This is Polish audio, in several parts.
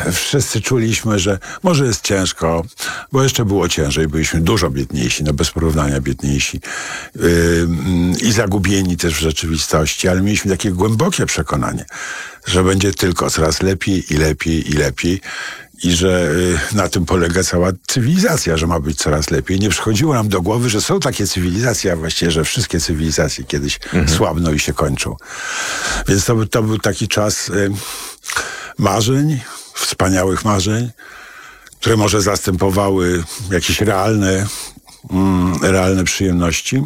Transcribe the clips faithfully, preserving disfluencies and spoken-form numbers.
wszyscy czuliśmy, że może jest ciężko, bo jeszcze było ciężej, byliśmy dużo biedniejsi, no bez porównania biedniejsi yy, i zagubieni też w rzeczywistości, ale mieliśmy takie głębokie przekonanie, że będzie tylko coraz lepiej i lepiej i lepiej i że yy, na tym polega cała cywilizacja, że ma być coraz lepiej. Nie przychodziło nam do głowy, że są takie cywilizacje, a właściwie, że wszystkie cywilizacje kiedyś mhm. słabną i się kończą. Więc to, był, to był taki czas yy, marzeń, wspaniałych marzeń, które może zastępowały jakieś realne, mm, realne przyjemności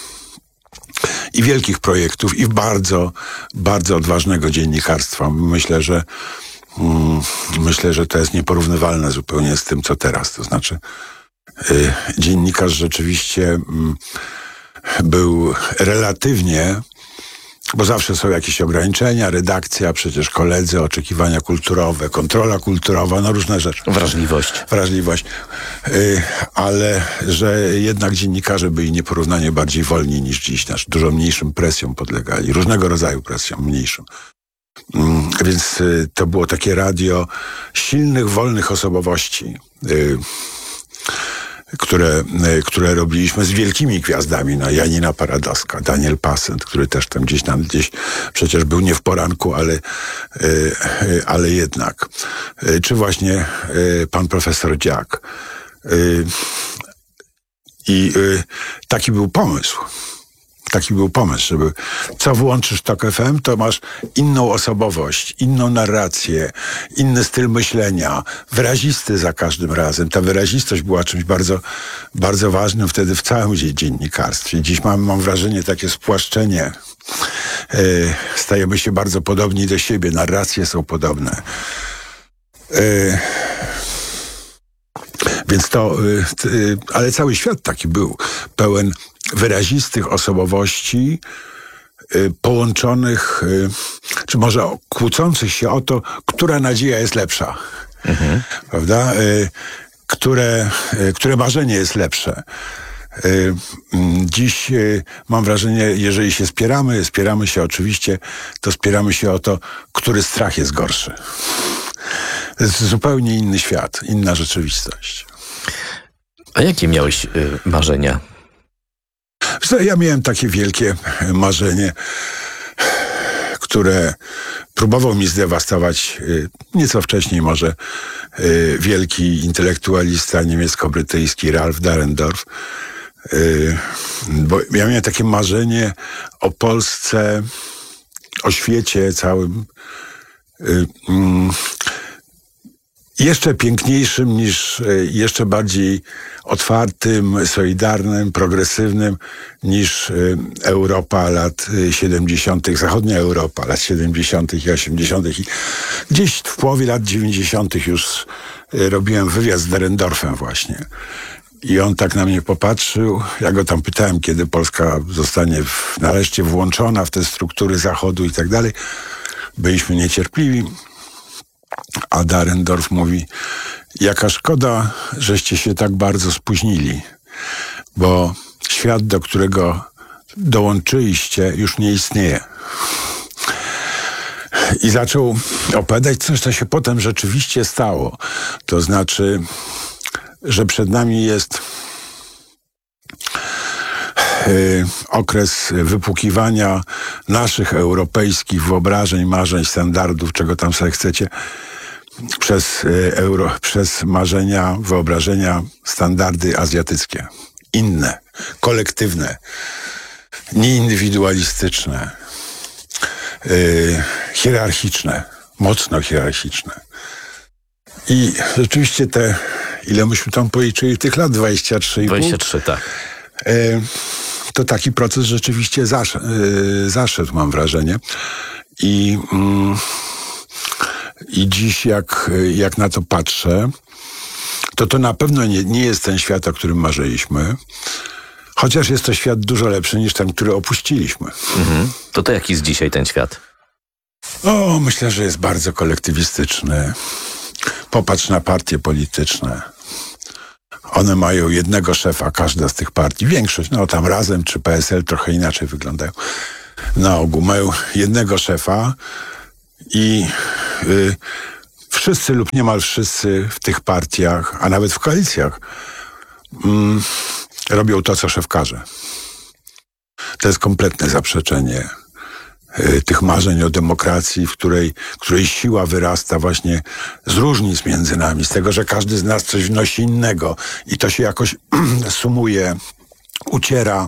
i wielkich projektów i bardzo, bardzo odważnego dziennikarstwa. Myślę, że mm, myślę, że to jest nieporównywalne zupełnie z tym, co teraz. To znaczy y, dziennikarz rzeczywiście y, był relatywnie, bo zawsze są jakieś ograniczenia, redakcja, przecież koledzy, oczekiwania kulturowe, kontrola kulturowa, no różne rzeczy. Wrażliwość. Wrażliwość. Yy, ale że jednak dziennikarze byli nieporównanie bardziej wolni niż dziś, znaczy dużo mniejszym presjom podlegali, różnego rodzaju presjom, mniejszym. Yy, więc yy, to było takie radio silnych, wolnych osobowości. Yy, Które, które robiliśmy z wielkimi gwiazdami. No, Janina Paradowska, Daniel Passent, który też tam gdzieś tam gdzieś przecież był nie w poranku, ale, ale jednak. Czy właśnie pan profesor Dziak. I taki był pomysł. Taki był pomysł, żeby co włączysz Tok F M, to masz inną osobowość, inną narrację, inny styl myślenia, wyrazisty za każdym razem. Ta wyrazistość była czymś bardzo, bardzo ważnym wtedy w całym dziennikarstwie. Dziś mam, mam wrażenie takie spłaszczenie. Yy, stajemy się bardzo podobni do siebie, narracje są podobne. Yy, Więc to, yy, ale cały świat taki był, pełen wyrazistych osobowości y, połączonych, y, czy może kłócących się o to, która nadzieja jest lepsza. Mhm. Prawda? Y, które, y, które marzenie jest lepsze. Y, y, dziś y, mam wrażenie, jeżeli się spieramy, spieramy się oczywiście, to spieramy się o to, który strach jest gorszy. To jest zupełnie inny świat, inna rzeczywistość. A jakie miałeś y, marzenia? Ja miałem takie wielkie marzenie, które próbował mi zdewastować nieco wcześniej może wielki intelektualista niemiecko-brytyjski Ralph Dahrendorf. Bo ja miałem takie marzenie o Polsce, o świecie całym, jeszcze piękniejszym niż, jeszcze bardziej otwartym, solidarnym, progresywnym niż Europa lat siedemdziesiątych, zachodnia Europa lat siedemdziesiątych i osiemdziesiątych. I gdzieś w połowie lat dziewięćdziesiątych już robiłem wywiad z Dahrendorfem właśnie. I on tak na mnie popatrzył. Ja go tam pytałem, kiedy Polska zostanie w, nareszcie włączona w te struktury Zachodu i tak dalej. Byliśmy niecierpliwi. A Dahrendorf mówi, jaka szkoda, żeście się tak bardzo spóźnili, bo świat, do którego dołączyliście, już nie istnieje. I zaczął opowiadać coś, co się potem rzeczywiście stało. To znaczy, że przed nami jest yy, okres wypłukiwania naszych europejskich wyobrażeń, marzeń, standardów, czego tam sobie chcecie, przez, yy, euro, przez marzenia, wyobrażenia, standardy azjatyckie. Inne, kolektywne, nieindywidualistyczne, yy, hierarchiczne, mocno hierarchiczne. I rzeczywiście te, ile myśmy tam policzyli tych lat, dwadzieścia trzy i pół. dwadzieścia trzy, tak. Yy, to taki proces rzeczywiście zasz, yy, zaszedł, mam wrażenie. I, yy, i dziś jak, jak na to patrzę, to to na pewno nie, nie jest ten świat, o którym marzyliśmy. Chociaż jest to świat dużo lepszy niż ten, który opuściliśmy. Mhm. To to jaki jest dzisiaj ten świat? O, myślę, że jest bardzo kolektywistyczny. Popatrz na partie polityczne. One mają jednego szefa, każda z tych partii. Większość, no tam Razem czy P S L trochę inaczej wyglądają. Na ogół mają jednego szefa i yy, wszyscy lub niemal wszyscy w tych partiach, a nawet w koalicjach mm, robią to, co szef każe. To jest kompletne zaprzeczenie y, tych marzeń o demokracji, w której, której siła wyrasta właśnie z różnic między nami, z tego, że każdy z nas coś wnosi innego i to się jakoś sumuje, uciera.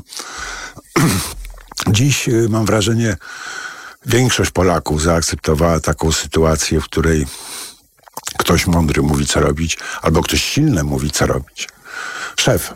Dziś y, mam wrażenie, większość Polaków zaakceptowała taką sytuację, w której ktoś mądry mówi, co robić, albo ktoś silny mówi, co robić. Szef.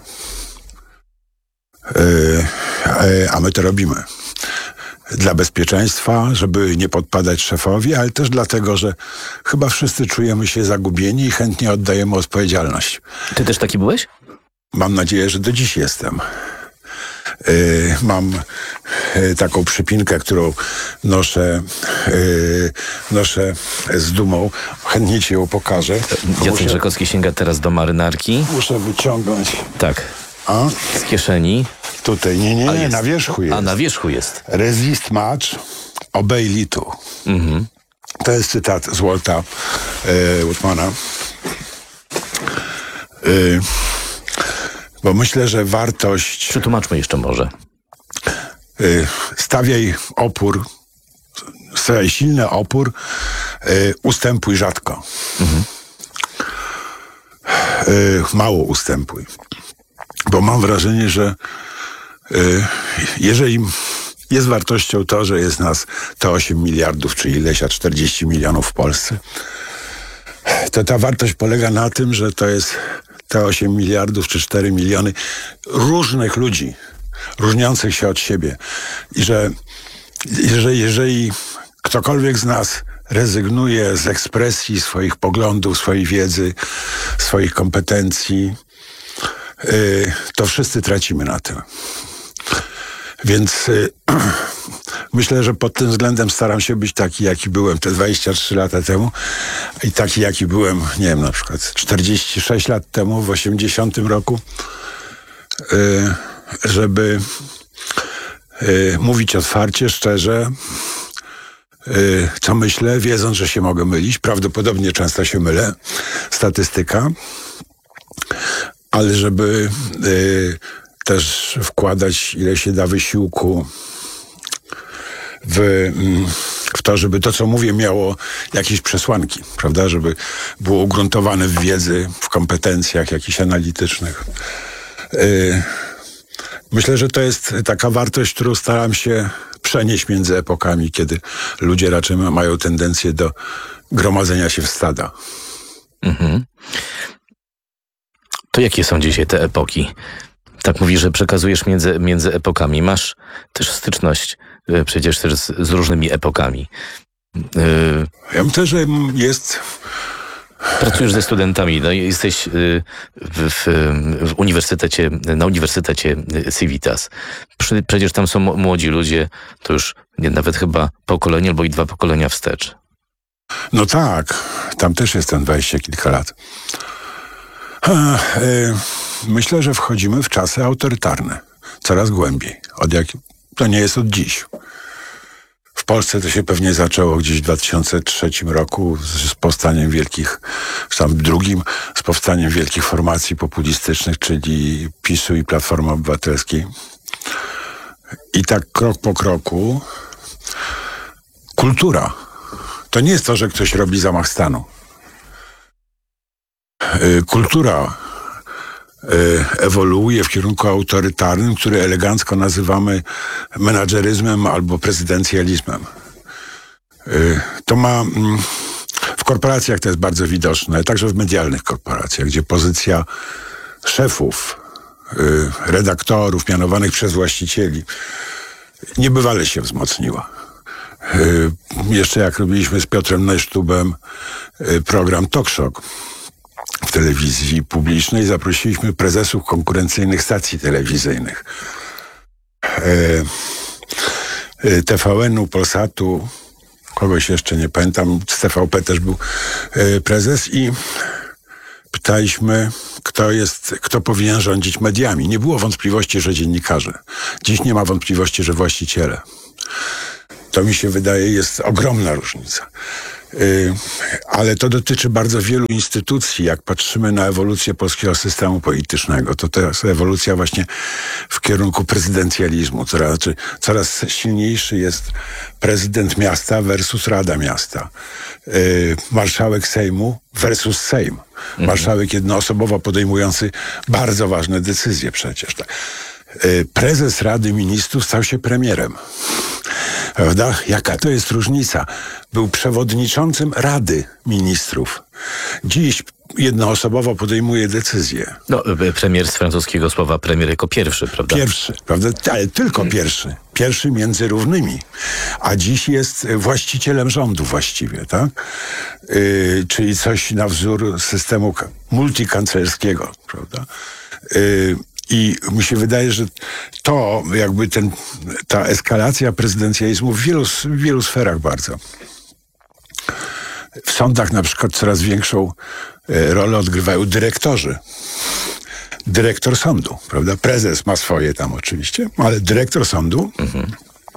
Yy, yy, a my to robimy. Dla bezpieczeństwa, żeby nie podpadać szefowi, ale też dlatego, że chyba wszyscy czujemy się zagubieni i chętnie oddajemy odpowiedzialność. Ty też taki byłeś? Mam nadzieję, że do dziś jestem. Yy, mam yy, taką przypinkę, którą noszę, yy, noszę z dumą. Chętnie ci ją pokażę. Jacek Muszę, Rzekowski sięga teraz do marynarki. muszę wyciągnąć. Tak, A? z kieszeni. Tutaj, nie, nie, A nie, jest. na wierzchu jest. A na wierzchu jest. Resist much, obey little. Mhm. To jest cytat z Walta yy, Whitmana. Yy, bo myślę, że wartość Przetłumaczmy jeszcze może. yy, stawiaj opór, stawiaj silny opór, yy, ustępuj rzadko. Mhm. Yy, mało ustępuj. Bo mam wrażenie, że yy, jeżeli jest wartością to, że jest nas to osiem miliardów czy ileś, a czterdzieści milionów w Polsce, to ta wartość polega na tym, że to jest te osiem miliardów czy cztery miliony różnych ludzi, różniących się od siebie. I że jeżeli, jeżeli ktokolwiek z nas rezygnuje z ekspresji swoich poglądów, swojej wiedzy, swoich kompetencji, yy, to wszyscy tracimy na tym. Więc yy, myślę, że pod tym względem staram się być taki, jaki byłem te dwadzieścia trzy lata temu i taki, jaki byłem, nie wiem, na przykład czterdzieści sześć lat temu, w osiemdziesiątym roku, yy, żeby yy, mówić otwarcie, szczerze, yy, co myślę, wiedząc, że się mogę mylić. Prawdopodobnie często się mylę. Statystyka. Ale żeby yy, też wkładać ile się da wysiłku w, w to, żeby to, co mówię, miało jakieś przesłanki, prawda? Żeby było ugruntowane w wiedzy, w kompetencjach jakichś analitycznych. Yy, myślę, że to jest taka wartość, którą staram się przenieść między epokami, kiedy ludzie raczej mają tendencję do gromadzenia się w stada. Mhm. To jakie są dzisiaj te epoki? Tak mówisz, że przekazujesz między, między epokami. Masz też styczność y, przecież też z, z różnymi epokami. Y, Ja myślę, że jest... pracujesz ze studentami, no, i jesteś y, w, w, w uniwersytecie, na Uniwersytecie Civitas. Przy, przecież tam są młodzi ludzie, to już nie, nawet chyba pokolenie albo i dwa pokolenia wstecz. No tak, tam też jestem dwadzieścia kilka lat. Ha, y, myślę, że wchodzimy w czasy autorytarne. Coraz głębiej. Od jak... To nie jest od dziś. W Polsce to się pewnie zaczęło gdzieś w dwa tysiące trzecim roku z, z powstaniem wielkich, czy tam drugim, z powstaniem wielkich formacji populistycznych, czyli PiSu i Platformy Obywatelskiej. I tak krok po kroku kultura. To nie jest to, że ktoś robi zamach stanu. Y, kultura y, ewoluuje w kierunku autorytarnym, który elegancko nazywamy menadżeryzmem albo prezydencjalizmem. Y, to ma... Mm, w korporacjach to jest bardzo widoczne, także w medialnych korporacjach, gdzie pozycja szefów, y, redaktorów mianowanych przez właścicieli niebywale się wzmocniła. Y, jeszcze jak robiliśmy z Piotrem Neusztubem y, program Talk Shock w telewizji publicznej, zaprosiliśmy prezesów konkurencyjnych stacji telewizyjnych. Y, y, T V N-u, Polsatu, kogoś jeszcze nie pamiętam, z T V P też był y, prezes i pytaliśmy, kto jest, kto powinien rządzić mediami. Nie było wątpliwości, że dziennikarze. Dziś nie ma wątpliwości, że właściciele. To mi się wydaje jest ogromna różnica. Y, ale to dotyczy bardzo wielu instytucji. Jak patrzymy na ewolucję polskiego systemu politycznego, to teraz ewolucja właśnie w kierunku prezydencjalizmu. Coraz, znaczy, coraz silniejszy jest prezydent miasta versus Rada Miasta. Y, marszałek Sejmu versus Sejm. Mhm. Marszałek jednoosobowo podejmujący bardzo ważne decyzje przecież. Tak. Y, prezes Rady Ministrów stał się premierem. Prawda? Jaka to jest różnica? Był przewodniczącym Rady Ministrów. Dziś jednoosobowo podejmuje decyzje. No, premier z francuskiego słowa premier jako pierwszy, prawda? Pierwszy, prawda? Ale tylko pierwszy. Pierwszy między równymi. A dziś jest właścicielem rządu właściwie, tak? Yy, czyli coś na wzór systemu multikanclerskiego, prawda? Yy, I mi się wydaje, że to jakby ten, ta eskalacja prezydencjalizmu w wielu, w wielu sferach bardzo. W sądach na przykład coraz większą e, rolę odgrywają dyrektorzy. Dyrektor sądu, prawda? Prezes ma swoje tam oczywiście, ale dyrektor sądu mhm.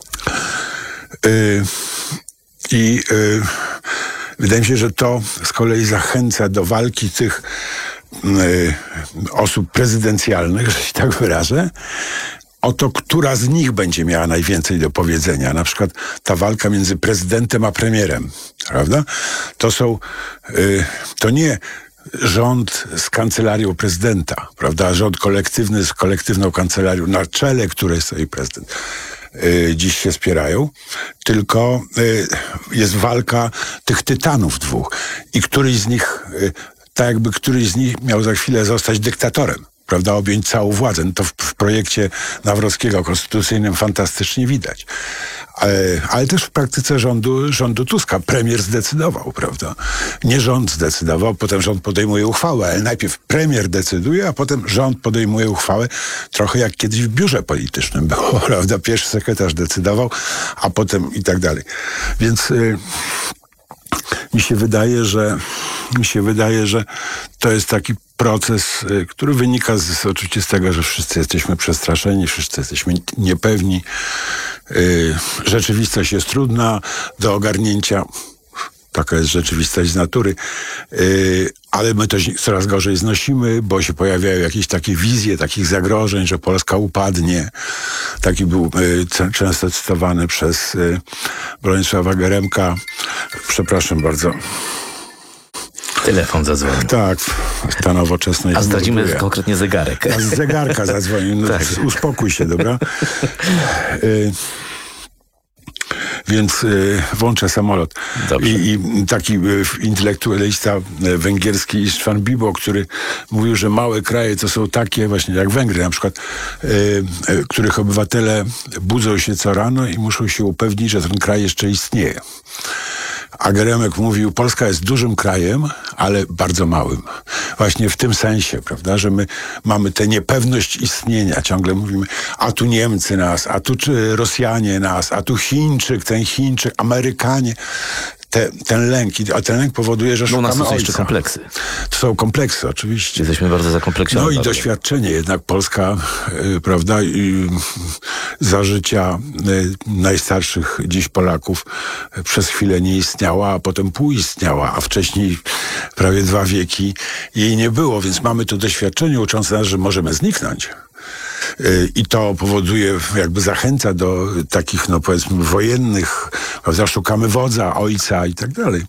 y, i y, wydaje mi się, że to z kolei zachęca do walki tych y, osób prezydencjalnych, że się tak wyrażę, o to, która z nich będzie miała najwięcej do powiedzenia. Na przykład ta walka między prezydentem a premierem, prawda? To są, y, to nie rząd z kancelarią prezydenta, prawda? Rząd kolektywny z kolektywną kancelarią, na czele której stoi prezydent. Y, dziś się spierają, tylko y, jest walka tych tytanów dwóch. I któryś z nich, y, tak jakby któryś z nich miał za chwilę zostać dyktatorem. Prawda, objąć całą władzę. No to w, w projekcie Nawrockiego konstytucyjnym fantastycznie widać. Ale, ale też w praktyce rządu, rządu Tuska premier zdecydował, prawda? Nie rząd zdecydował, potem rząd podejmuje uchwałę, ale najpierw premier decyduje, a potem rząd podejmuje uchwałę. Trochę jak kiedyś w biurze politycznym było, prawda? Pierwszy sekretarz decydował, a potem i tak dalej. Więc y, mi się wydaje, że mi się wydaje, że to jest taki proces, y, który wynika z, oczywiście z tego, że wszyscy jesteśmy przestraszeni, wszyscy jesteśmy niepewni. Y, rzeczywistość jest trudna do ogarnięcia. Taka jest rzeczywistość z natury. Yy, ale my to coraz gorzej znosimy, bo się pojawiają jakieś takie wizje takich zagrożeń, że Polska upadnie. Taki był yy, c- często cytowany przez yy, Bronisława Geremka. Przepraszam bardzo. Telefon zadzwonił. Tak, ta nowoczesność. A zdradzimy zmorduje. konkretnie zegarek. A z zegarka zadzwonił. No, tak. Uspokój się, dobra? Yy, Więc y, włączę samolot. I, I taki y, intelektualista y, węgierski Istvan Bibo, który mówił, że małe kraje to są takie właśnie jak Węgry, na przykład, y, y, których obywatele budzą się co rano i muszą się upewnić, że ten kraj jeszcze istnieje. A Geremek mówił, Polska jest dużym krajem, ale bardzo małym. Właśnie w tym sensie, prawda, że my mamy tę niepewność istnienia. Ciągle mówimy, a tu Niemcy nas, a tu czy Rosjanie nas, a tu Chińczyk, ten Chińczyk, Amerykanie. Te, ten lęk, a ten lęk powoduje, że no, szukamy u nas są ojca. jeszcze kompleksy. To są kompleksy, oczywiście. Jesteśmy bardzo zakompleksioni. No i bardzo. doświadczenie. Jednak Polska, y, prawda, y, za życia y, najstarszych dziś Polaków y, przez chwilę nie istniała, a potem półistniała, a wcześniej prawie dwa wieki jej nie było, więc mamy to doświadczenie uczące nas, że możemy zniknąć. I to powoduje, jakby zachęca do takich, no powiedzmy, wojennych, prawda, szukamy wodza, ojca i tak dalej.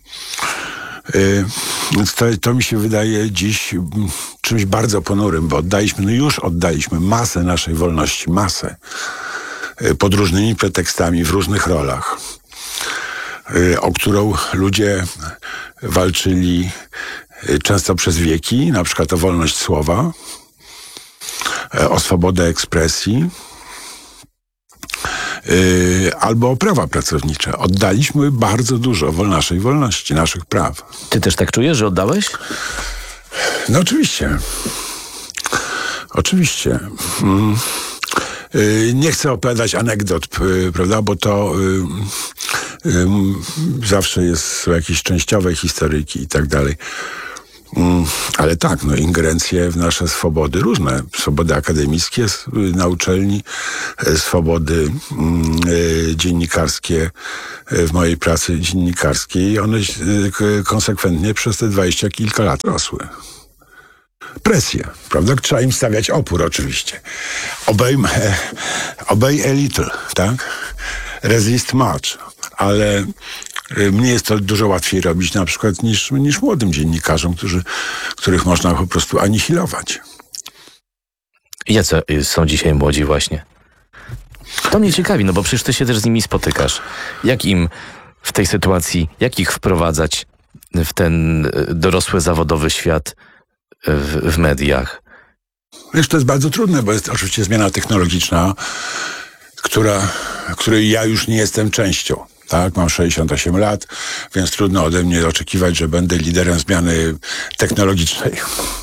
Więc to, to mi się wydaje dziś czymś bardzo ponurym, bo oddaliśmy, no już oddaliśmy masę naszej wolności, masę. Pod różnymi pretekstami, w różnych rolach, o którą ludzie walczyli często przez wieki, na przykład o wolność słowa, o swobodę ekspresji, yy, albo o prawa pracownicze. Oddaliśmy bardzo dużo wol naszej wolności, naszych praw. Ty też tak czujesz, że oddałeś? No oczywiście. Oczywiście. Mm. Yy, nie chcę opowiadać anegdot, yy, prawda, bo to yy, yy, zawsze jest, są jakieś częściowe historyjki i tak dalej. Mm, Ale tak, no ingerencje w nasze swobody różne. Swobody akademickie s- na uczelni, e, swobody mm, e, dziennikarskie e, w mojej pracy dziennikarskiej. One e, k- konsekwentnie przez te dwadzieścia kilka lat rosły. Presję, prawda? Trzeba im stawiać opór oczywiście. Obey, e, obey a little, tak? Resist much. Ale y, mnie jest to dużo łatwiej robić na przykład niż, niż młodym dziennikarzom, którzy, których można po prostu anihilować. Jacy y, są dzisiaj młodzi właśnie? To mnie ciekawi, no bo przecież ty się też z nimi spotykasz. Jak im w tej sytuacji, jak ich wprowadzać w ten y, dorosły, zawodowy świat y, w, w mediach? Wiesz, to jest bardzo trudne, bo jest oczywiście zmiana technologiczna, która, której ja już nie jestem częścią. Tak, mam sześćdziesiąt osiem lat, więc trudno ode mnie oczekiwać, że będę liderem zmiany technologicznej.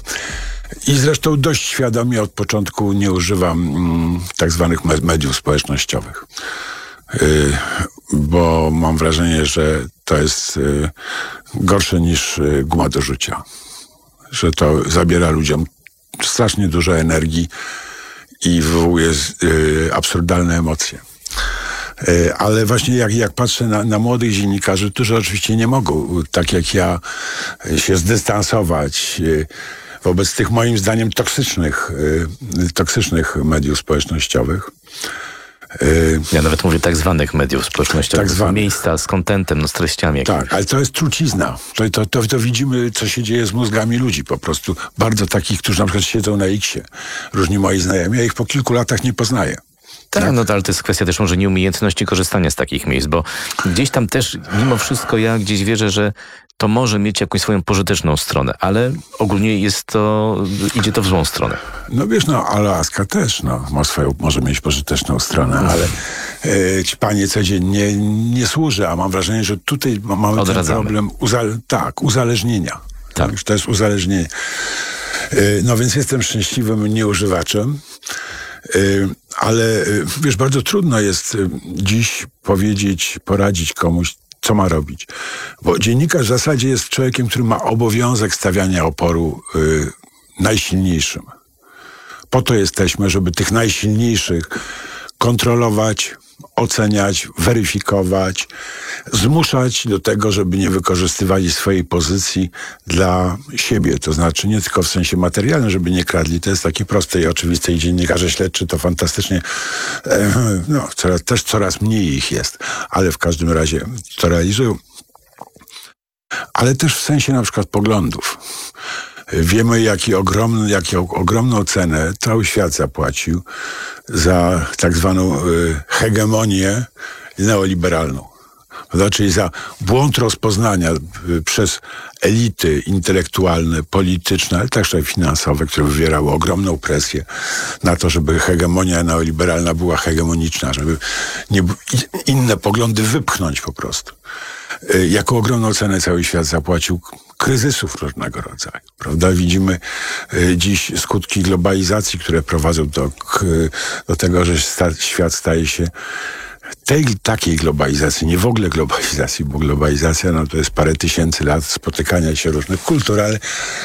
I zresztą dość świadomie od początku nie używam mm, tak zwanych me- mediów społecznościowych. Y, bo mam wrażenie, że to jest y, gorsze niż y, guma do rzucia. Że to zabiera ludziom strasznie dużo energii i wywołuje y, absurdalne emocje. Y, ale właśnie jak, jak patrzę na, na młodych dziennikarzy, którzy oczywiście nie mogą, tak jak ja, y, się zdystansować y, wobec tych moim zdaniem toksycznych, y, toksycznych mediów społecznościowych. Y, Ja nawet mówię tak zwanych mediów społecznościowych. Tak Tak zwanych. Miejsca z kontentem, no z treściami. jakimiś. Tak, ale to jest trucizna. To, to, to, to widzimy, co się dzieje z mózgami ludzi po prostu. Bardzo takich, którzy na przykład siedzą na X-ie. Różni moi znajomi, ja ich po kilku latach nie poznaję. Tak, no to, ale to jest kwestia też może nieumiejętności korzystania z takich miejsc, bo gdzieś tam też, mimo wszystko ja gdzieś wierzę, że to może mieć jakąś swoją pożyteczną stronę, ale ogólnie jest to, idzie to w złą stronę. No wiesz, no Alaska też no, ma swoją, może mieć pożyteczną stronę, ale e, ci panie codziennie nie służy, a mam wrażenie, że tutaj ma- mamy ten Odradzamy. problem uzale- tak, uzależnienia. Tak. Tak. To jest uzależnienie. E, no więc jestem szczęśliwym nieużywaczem. Y, Ale y, wiesz, bardzo trudno jest y, dziś powiedzieć, poradzić komuś, co ma robić. Bo dziennikarz w zasadzie jest człowiekiem, który ma obowiązek stawiania oporu y, najsilniejszym. Po to jesteśmy, żeby tych najsilniejszych kontrolować, oceniać, weryfikować, zmuszać do tego, żeby nie wykorzystywali swojej pozycji dla siebie. To znaczy nie tylko w sensie materialnym, żeby nie kradli. To jest takie proste i oczywiste i dziennikarze śledczy to fantastycznie, e, no coraz, też coraz mniej ich jest, ale w każdym razie to realizują. Ale też w sensie na przykład poglądów. Wiemy, jaki ogromny, jaką ogromną cenę cały świat zapłacił za tak zwaną y, hegemonię neoliberalną. To znaczy za błąd rozpoznania y, przez elity intelektualne, polityczne, ale także finansowe, które wywierały ogromną presję na to, żeby hegemonia neoliberalna była hegemoniczna, żeby nie, i- inne poglądy wypchnąć po prostu. Y, Jaką ogromną cenę cały świat zapłacił kryzysów różnego rodzaju, prawda? Widzimy y, dziś skutki globalizacji, które prowadzą do, k, do tego, że sta, świat staje się tej takiej globalizacji, nie w ogóle globalizacji, bo globalizacja no, to jest parę tysięcy lat spotykania się różnych kultur, ale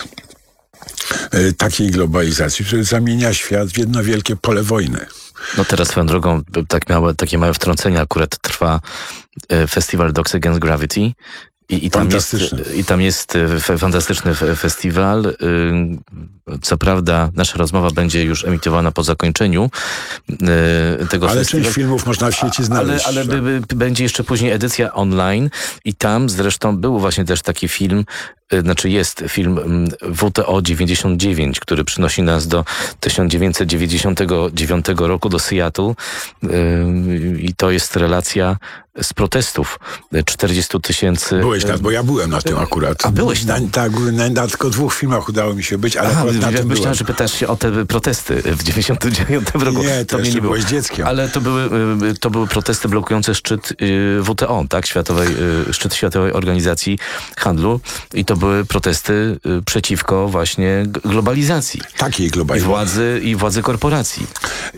y, takiej globalizacji, która zamienia świat w jedno wielkie pole wojny. No teraz swoją drogą, tak małe, takie małe wtrącenie, akurat trwa e, festiwal Dogs Against Gravity. I, i, tam jest, Fantastyczny. I tam jest e, fe, fantastyczny fe- festiwal. Y, Co prawda nasza rozmowa będzie już emitowana po zakończeniu y, tego Ale festiwalu. część filmów można w sieci Ale, znaleźć. ale by, by, będzie jeszcze później edycja online i tam zresztą był właśnie też taki film, y, znaczy jest film mm, W T O dziewięćdziesiąt dziewięć, który przynosi nas do tysiąc dziewięćset dziewięćdziesiątego dziewiątego roku do Seattle y, i to jest relacja z protestów czterdziestu tysięcy. Byłeś tam, bo ja byłem na tym akurat. A byłeś tam? Na, tak, na, na tylko dwóch filmach udało mi się być, ale Aha, akurat na ja tym myślałem, byłem. że pytasz się o te protesty w dziewięćdziesiątym dziewiątym roku. Nie, to mnie jeszcze nie było. byłeś dzieckiem. Ale to były, y, to były protesty blokujące szczyt y, W T O, tak? Światowej, y, szczyt Światowej Organizacji Handlu. I to były protesty y, przeciwko właśnie g- globalizacji. Takiej I globalizacji. władzy, i władzy korporacji. I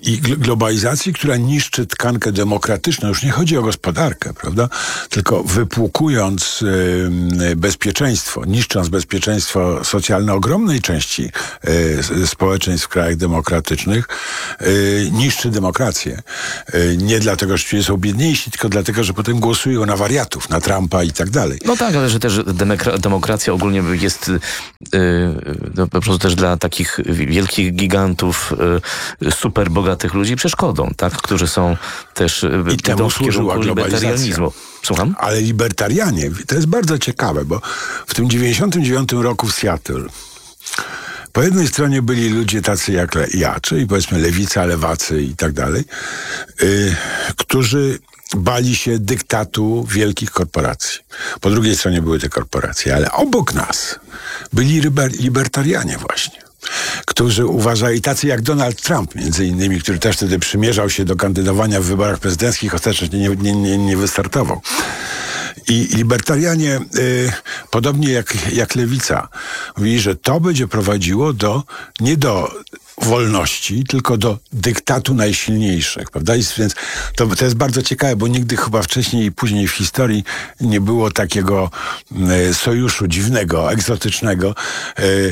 i gl- globalizacji, która niszczy tkankę demokratyczną. Już nie chodzi o gospodarkę, prawda? Tylko wypłukując y, bezpieczeństwo, niszcząc bezpieczeństwo socjalne ogromnej części y, społeczeństw w krajach demokratycznych, y, niszczy demokrację. Y, nie dlatego, że ci są biedniejsi, tylko dlatego, że potem głosują na wariatów, na Trumpa i tak dalej. No tak, ale że też demokra- demokracja ogólnie jest yy, no, po prostu też dla takich wielkich gigantów, yy, super bogatych ludzi przeszkodą, tak? Którzy są też yy, I temu służyła globalizacja. Słucham? Ale libertarianie, to jest bardzo ciekawe, bo w tym dziewięćdziesiątym dziewiątym roku w Seattle po jednej stronie byli ludzie tacy jak ja, czyli powiedzmy lewica, lewacy i tak dalej, yy, którzy bali się dyktatu wielkich korporacji. Po drugiej stronie były te korporacje, ale obok nas byli liber- libertarianie właśnie, którzy uważali, tacy jak Donald Trump między innymi, który też wtedy przymierzał się do kandydowania w wyborach prezydenckich, ostatecznie nie, nie, nie, nie wystartował. I libertarianie, y, podobnie jak, jak lewica, mówili, że to będzie prowadziło do, nie do wolności, tylko do dyktatu najsilniejszych, prawda? I więc to, to jest bardzo ciekawe, bo nigdy chyba wcześniej i później w historii nie było takiego y, sojuszu dziwnego, egzotycznego, y,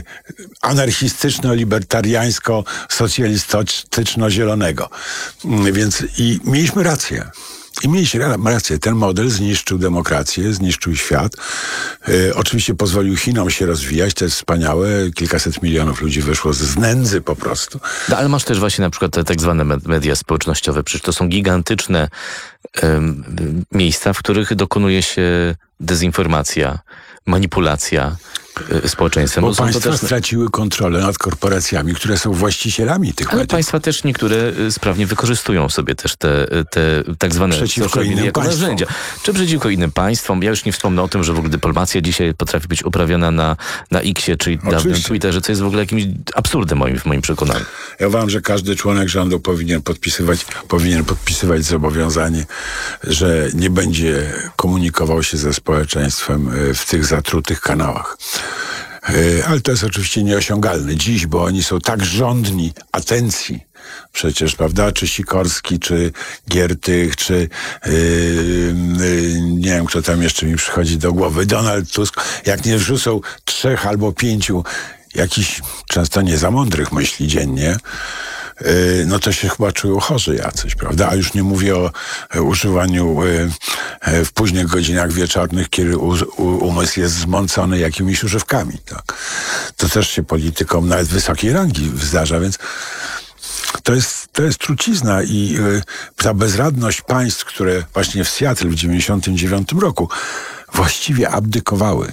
anarchistyczno-libertariańsko-socjalistyczno-zielonego. Y, więc i mieliśmy rację. I mieliście rację, ten model zniszczył demokrację, zniszczył świat. E, oczywiście pozwolił Chinom się rozwijać, to jest wspaniałe. Kilkaset milionów ludzi wyszło z nędzy po prostu. No, ale masz też właśnie na przykład te tak zwane media społecznościowe. Przecież to są gigantyczne um, miejsca, w których dokonuje się dezinformacja, manipulacja y, społeczeństwem. Bo, Bo państwa to też... straciły kontrolę nad korporacjami, które są właścicielami tych Ale mediów. państwa też niektóre y, sprawnie wykorzystują sobie też te, te tak zwane Przeciwko social media innym jako państwom. narzędzia. Czy przeciwko innym państwom? Ja już nie wspomnę o tym, że w ogóle dyplomacja dzisiaj potrafi być uprawiana na, na X-ie, czyli dawnym Twitterze, co jest w ogóle jakimś absurdem moim, w moim przekonaniu. Ja uważam, że każdy członek rządu powinien podpisywać, powinien podpisywać zobowiązanie, że nie będzie komunikował się ze społeczeństwem w tych zatrutych kanałach. Ale to jest oczywiście nieosiągalne dziś, bo oni są tak żądni atencji. Przecież, prawda, czy Sikorski, czy Giertych, czy yy, yy, nie wiem, kto tam jeszcze mi przychodzi do głowy, Donald Tusk, jak nie wrzucą trzech albo pięciu jakichś często nie za mądrych myśli dziennie, no to się chyba czują chorzy jacyś, prawda? A już nie mówię o używaniu w późnych godzinach wieczornych, kiedy umysł jest zmącony jakimiś używkami. Tak? To też się politykom nawet wysokiej rangi zdarza, więc to jest, to jest trucizna i ta bezradność państw, które właśnie w Seattle w dziewięćdziesiątym dziewiątym roku właściwie abdykowały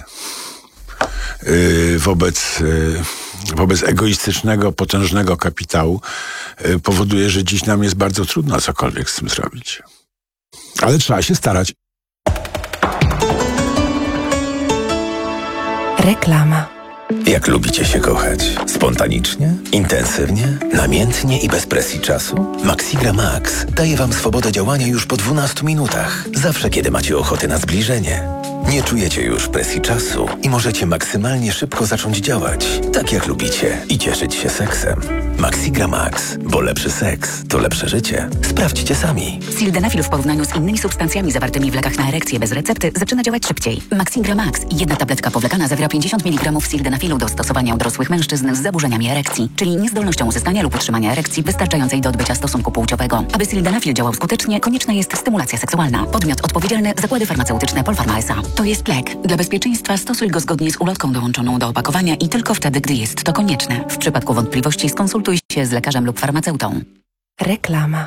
wobec, wobec egoistycznego, potężnego kapitału, powoduje, że dziś nam jest bardzo trudno cokolwiek z tym zrobić. Ale trzeba się starać. Reklama. Jak lubicie się kochać? Spontanicznie? Intensywnie? Namiętnie i bez presji czasu? Maxigra Max daje Wam swobodę działania już po dwunastu minutach. Zawsze, kiedy macie ochotę na zbliżenie. Nie czujecie już presji czasu i możecie maksymalnie szybko zacząć działać, tak jak lubicie, i cieszyć się seksem. Maxigra Max, bo lepszy seks to lepsze życie. Sprawdźcie sami. Sildenafil w porównaniu z innymi substancjami zawartymi w lekach na erekcję bez recepty zaczyna działać szybciej. Maxigra Max, jedna tabletka powlekana, zawiera pięćdziesiąt miligramów sildenafilu do stosowania u dorosłych mężczyzn z zaburzeniami erekcji, czyli niezdolnością uzyskania lub utrzymania erekcji wystarczającej do odbycia stosunku płciowego. Aby sildenafil działał skutecznie, konieczna jest stymulacja seksualna. Podmiot odpowiedzialny: Zakłady Farmaceutyczne Polpharma S A. To jest lek. Dla bezpieczeństwa stosuj go zgodnie z ulotką dołączoną do opakowania i tylko wtedy, gdy jest to konieczne. W przypadku wątpliwości skonsultuj się z lekarzem lub farmaceutą. Reklama.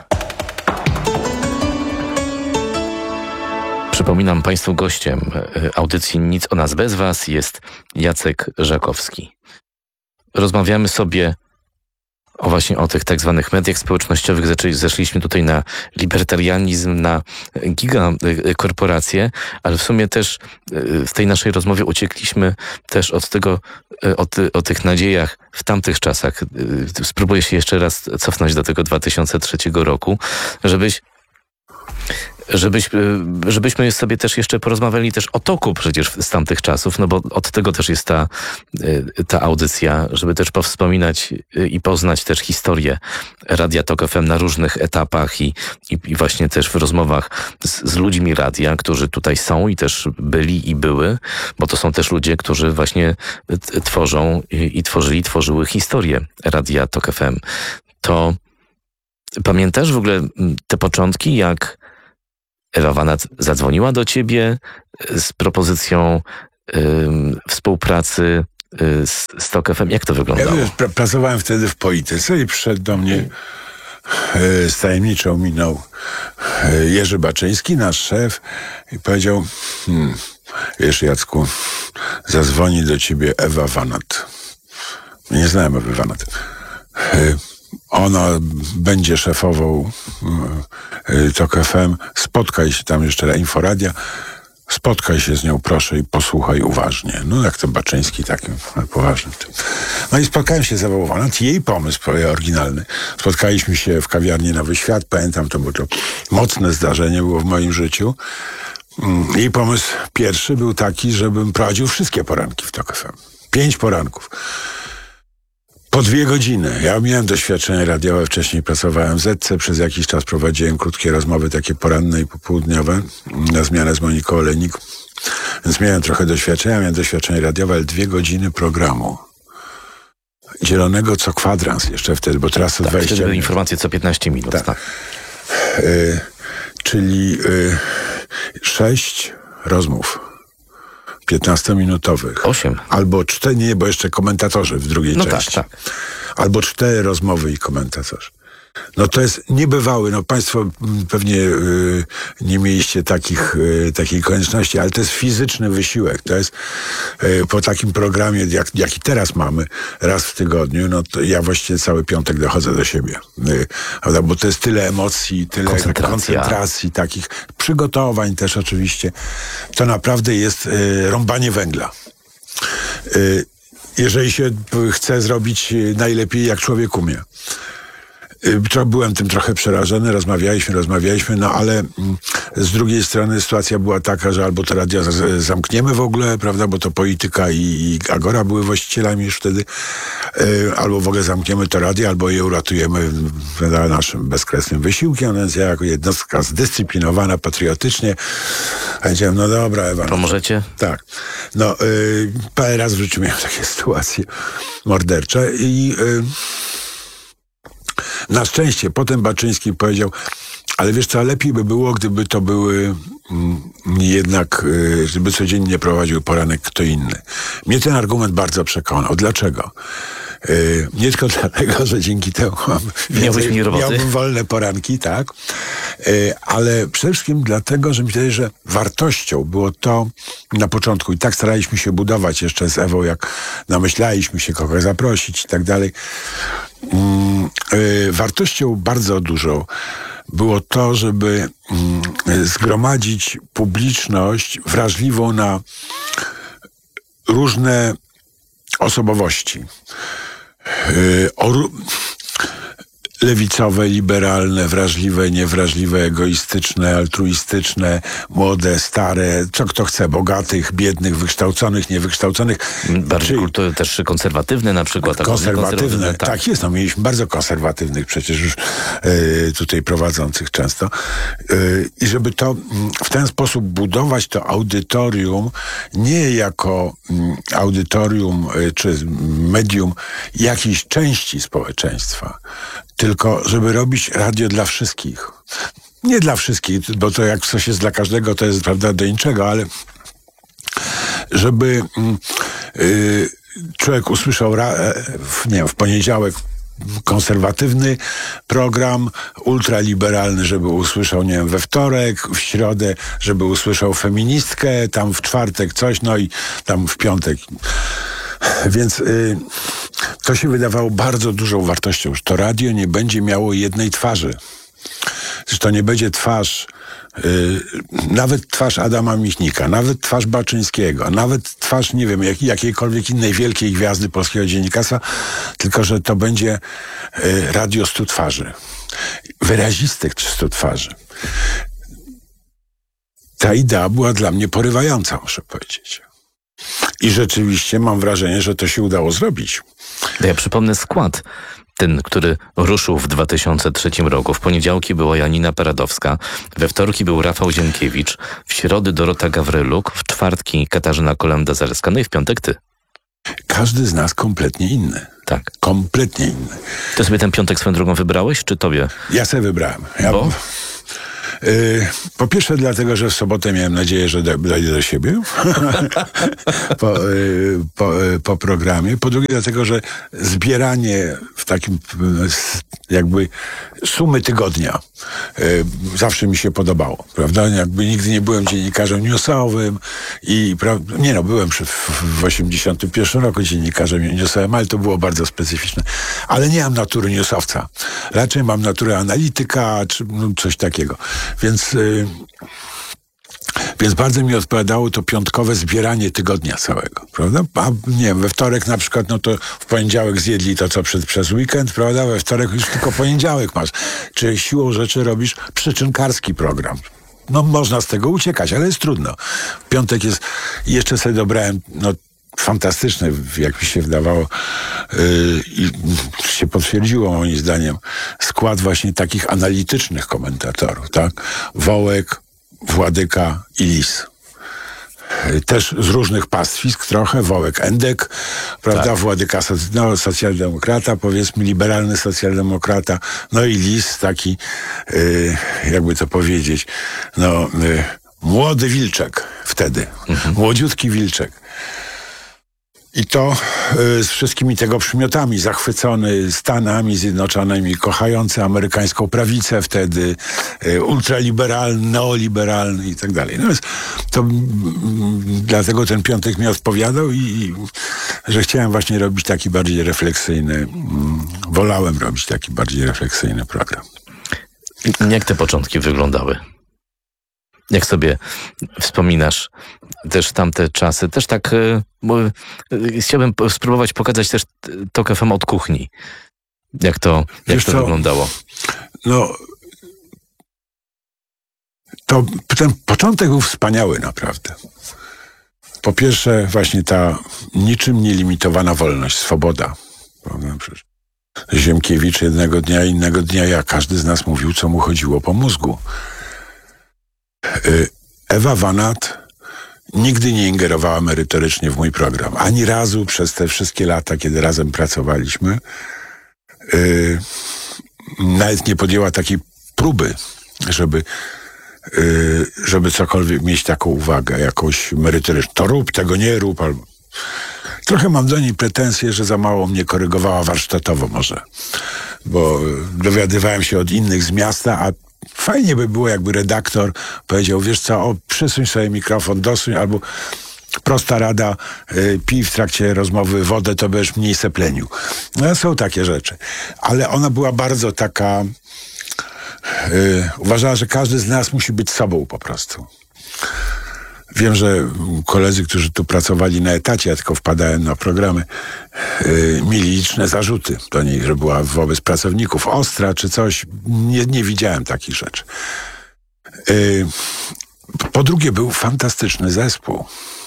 Przypominam Państwu, gościem audycji Nic o nas bez Was jest Jacek Żakowski. Rozmawiamy sobie o właśnie o tych tak zwanych mediach społecznościowych. Zaczęli, zeszliśmy tutaj na libertarianizm, na gigakorporacje, ale w sumie też w tej naszej rozmowie uciekliśmy też od tego, od, o tych nadziejach w tamtych czasach. Spróbuję się jeszcze raz cofnąć do tego dwa tysiące trzeciego roku, żebyś Żebyś, żebyśmy sobie też jeszcze porozmawiali też o toku przecież z tamtych czasów, no bo od tego też jest ta, ta audycja, żeby też powspominać i poznać też historię Radia Tok F M na różnych etapach i, i, i właśnie też w rozmowach z, z ludźmi radia, którzy tutaj są i też byli i były, bo to są też ludzie, którzy właśnie t- tworzą i, i tworzyli, tworzyły historię Radia Tok F M. To pamiętasz w ogóle te początki, jak Ewa Wanat zadzwoniła do ciebie z propozycją y, współpracy y, z, z Tok F M? Jak to wyglądało? Ja pra- pracowałem wtedy w polityce i przyszedł do mnie y, z tajemniczą miną y, Jerzy Baczyński, nasz szef, i powiedział: hmm, wiesz, Jacku, zadzwoni do ciebie Ewa Wanat. Nie znałem Ewy Wanat. Y, Ona będzie szefową y, Tok F M. Spotkaj się tam jeszcze, Inforadia. Spotkaj się z nią, proszę, i posłuchaj uważnie. No, jak to Baczyński, takim poważnym. No i spotkałem się z Ewą Wanat. Jej pomysł oryginalny. Spotkaliśmy się w kawiarni Nowy Świat. Pamiętam, to było to mocne zdarzenie było w moim życiu. Jej pomysł pierwszy był taki, żebym prowadził wszystkie poranki w Tok F M. Pięć poranków. Po dwie godziny. Ja miałem doświadczenie radiowe, wcześniej pracowałem w Zetce, przez jakiś czas prowadziłem krótkie rozmowy, takie poranne i popołudniowe, na zmianę z Moniką Olejnik. Więc miałem trochę doświadczenia, miałem doświadczenie radiowe, ale dwie godziny programu. Dzielonego co kwadrans jeszcze wtedy, bo teraz to Tak, dwadzieścia wtedy minut. informacje co piętnaście minut. Tak. Tak. Y, czyli y, sześć rozmów. piętnastominutowych. Osiem. Albo cztery, nie, bo jeszcze komentatorzy w drugiej No części. tak, tak. Albo cztery rozmowy i komentatorzy. No to jest niebywały, no państwo mm, pewnie y, nie mieliście takich, y, takiej konieczności, ale to jest fizyczny wysiłek. To jest y, po takim programie, jak, jaki teraz mamy, raz w tygodniu, no to ja właściwie cały piątek dochodzę do siebie. Y, prawda? Bo to jest tyle emocji, tyle Koncentracja. koncentracji, takich przygotowań też oczywiście. To naprawdę jest y, rąbanie węgla. Y, jeżeli się chce zrobić najlepiej, jak człowiek umie. Byłem tym trochę przerażony, rozmawialiśmy, rozmawialiśmy, no ale z drugiej strony sytuacja była taka, że albo to radio zamkniemy w ogóle, prawda, bo to Polityka i, i Agora były właścicielami już wtedy, albo w ogóle zamkniemy to radio, albo je uratujemy naszym bezkresnym wysiłkiem, więc ja jako jednostka zdyscyplinowana patriotycznie powiedziałem, no dobra, Ewa. Pomożecie? Tak. No, y, parę razy w życiu miałem takie sytuacje mordercze i y, na szczęście potem Baczyński powiedział, ale wiesz co, lepiej by było, gdyby to były mm, jednak, y, żeby codziennie prowadził poranek kto inny. Mnie ten argument bardzo przekonał. Dlaczego? Y, nie tylko dlatego, że dzięki temu mam Miałbyś mniej roboty. miałbym wolne poranki, tak? Y, ale przede wszystkim dlatego, że mi się wydaje, że wartością było to na początku i tak staraliśmy się budować jeszcze z Ewą, jak namyślaliśmy się, kogo zaprosić i tak dalej. Mm, y, wartością bardzo dużą było to, żeby mm, zgromadzić publiczność wrażliwą na różne osobowości. Yy, o, lewicowe, liberalne, wrażliwe, niewrażliwe, egoistyczne, altruistyczne, młode, stare, co kto chce, bogatych, biednych, wykształconych, niewykształconych. Bardziej Czyli kultury też konserwatywne na przykład. tak, konserwatywne, tak. tak. jest. No, mieliśmy bardzo konserwatywnych przecież już y, tutaj prowadzących często. Y, I żeby to mm, w ten sposób budować to audytorium nie jako mm, audytorium y, czy medium jakiejś części społeczeństwa, tylko żeby robić radio dla wszystkich. Nie dla wszystkich, bo to jak coś jest dla każdego, to jest prawda do niczego, ale żeby yy, człowiek usłyszał ra, w, nie wiem, w poniedziałek konserwatywny program, ultraliberalny, żeby usłyszał, nie wiem, we wtorek, w środę, żeby usłyszał feministkę, tam w czwartek coś, no i tam w piątek. Więc y, to się wydawało bardzo dużą wartością, że to radio nie będzie miało jednej twarzy. Że to nie będzie twarz, y, nawet twarz Adama Michnika, nawet twarz Baczyńskiego, nawet twarz, nie wiem, jak, jakiejkolwiek innej wielkiej gwiazdy polskiego dziennikarstwa, tylko że to będzie y, radio stu twarzy. Wyrazistych stu twarzy. ta idea była dla mnie porywająca, muszę powiedzieć. I rzeczywiście mam wrażenie, że to się udało zrobić. Ja przypomnę skład. Ten, który ruszył w dwa tysiące trzecim roku. W poniedziałki była Janina Paradowska, we wtorki był Rafał Zienkiewicz, w środy Dorota Gawryluk, w czwartki Katarzyna Kolenda-Zalewska, no i w piątek ty. Każdy z nas kompletnie inny. Tak. Kompletnie inny. Ty sobie ten piątek swoją drogą wybrałeś, czy tobie? Ja sobie wybrałem. Ja, Bo? y, po pierwsze dlatego, że w sobotę miałem nadzieję, że do- dojdę do siebie po, y, po, y, po programie. Po drugie dlatego, że zbieranie w takim y, s- jakby sumy tygodnia y, zawsze mi się podobało, prawda? Jakby nigdy nie byłem dziennikarzem newsowym i pra- nie no, byłem przy, w, w osiemdziesiątym pierwszym roku dziennikarzem newsowym, ale to było bardzo specyficzne. Ale nie mam natury newsowca. Raczej mam naturę analityka, czy no, coś takiego. Więc, y, więc bardzo mi odpowiadało to piątkowe zbieranie tygodnia całego, prawda? A nie wiem, we wtorek na przykład, no to w poniedziałek zjedli to, co przed, przez weekend, prawda? We wtorek już tylko poniedziałek masz. Czy siłą rzeczy robisz przyczynkarski program. No można z tego uciekać, ale jest trudno. W piątek jest, jeszcze sobie dobrałem, no fantastyczny, jak mi się wydawało yy, i się potwierdziło moim zdaniem, skład właśnie takich analitycznych komentatorów, tak? Wołek, Władyka i Lis. Yy, Też z różnych pastwisk trochę. Wołek Endek, prawda? Tak. Władyka soc- no, socjaldemokrata, powiedzmy liberalny socjaldemokrata. No i Lis taki, yy, jakby to powiedzieć, no yy, młody wilczek wtedy. Młodziutki wilczek. I to y, z wszystkimi tego przymiotami, zachwycony Stanami Zjednoczonymi, kochający amerykańską prawicę wtedy, y, ultraliberalny, neoliberalny i tak dalej. No więc to mm, dlatego ten piątek mi odpowiadał i, i że chciałem właśnie robić taki bardziej refleksyjny, mm, wolałem robić taki bardziej refleksyjny program. Jak te początki wyglądały? Jak sobie wspominasz też tamte czasy? Też tak, y, bo, y, chciałbym po- spróbować pokazać też t- Tok F M od kuchni. Jak to, jak Wiesz to co? wyglądało? No, to ten początek był wspaniały naprawdę. Po pierwsze właśnie ta niczym nielimitowana wolność, swoboda. Prawda? Przecież Ziemkiewicz jednego dnia, innego dnia ja, każdy z nas mówił, co mu chodziło po mózgu. Y, Ewa Wanat nigdy nie ingerowała merytorycznie w mój program. Ani razu przez te wszystkie lata, kiedy razem pracowaliśmy, y, nawet nie podjęła takiej próby, żeby, y, żeby cokolwiek mieć taką uwagę, jakąś merytoryczną. To rób, tego nie rób. Albo... Trochę mam do niej pretensje, że za mało mnie korygowała warsztatowo może. Bo y, dowiadywałem się od innych z miasta, a fajnie by było, jakby redaktor powiedział, wiesz co, o, przysuń sobie mikrofon, dosuń, albo prosta rada, y, pij w trakcie rozmowy wodę, to będziesz mniej seplenił. No, są takie rzeczy. Ale ona była bardzo taka... Y, uważała, że każdy z nas musi być sobą po prostu. Wiem, że koledzy, którzy tu pracowali na etacie, ja tylko wpadałem na programy, yy, mieli liczne zarzuty do niej, że była wobec pracowników ostra czy coś. Nie, nie widziałem takich rzeczy. Yy, po drugie, był fantastyczny zespół.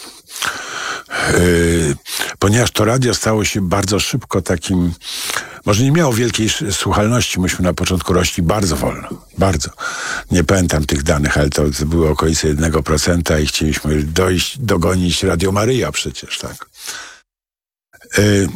Yy, ponieważ to radio stało się bardzo szybko takim, może nie miało wielkiej sz- słuchalności, myśmy na początku rośli bardzo wolno, bardzo. Nie pamiętam tych danych, ale to, to były okolice jednego procenta i chcieliśmy dojść, dogonić Radio Maryja przecież, tak. Yy,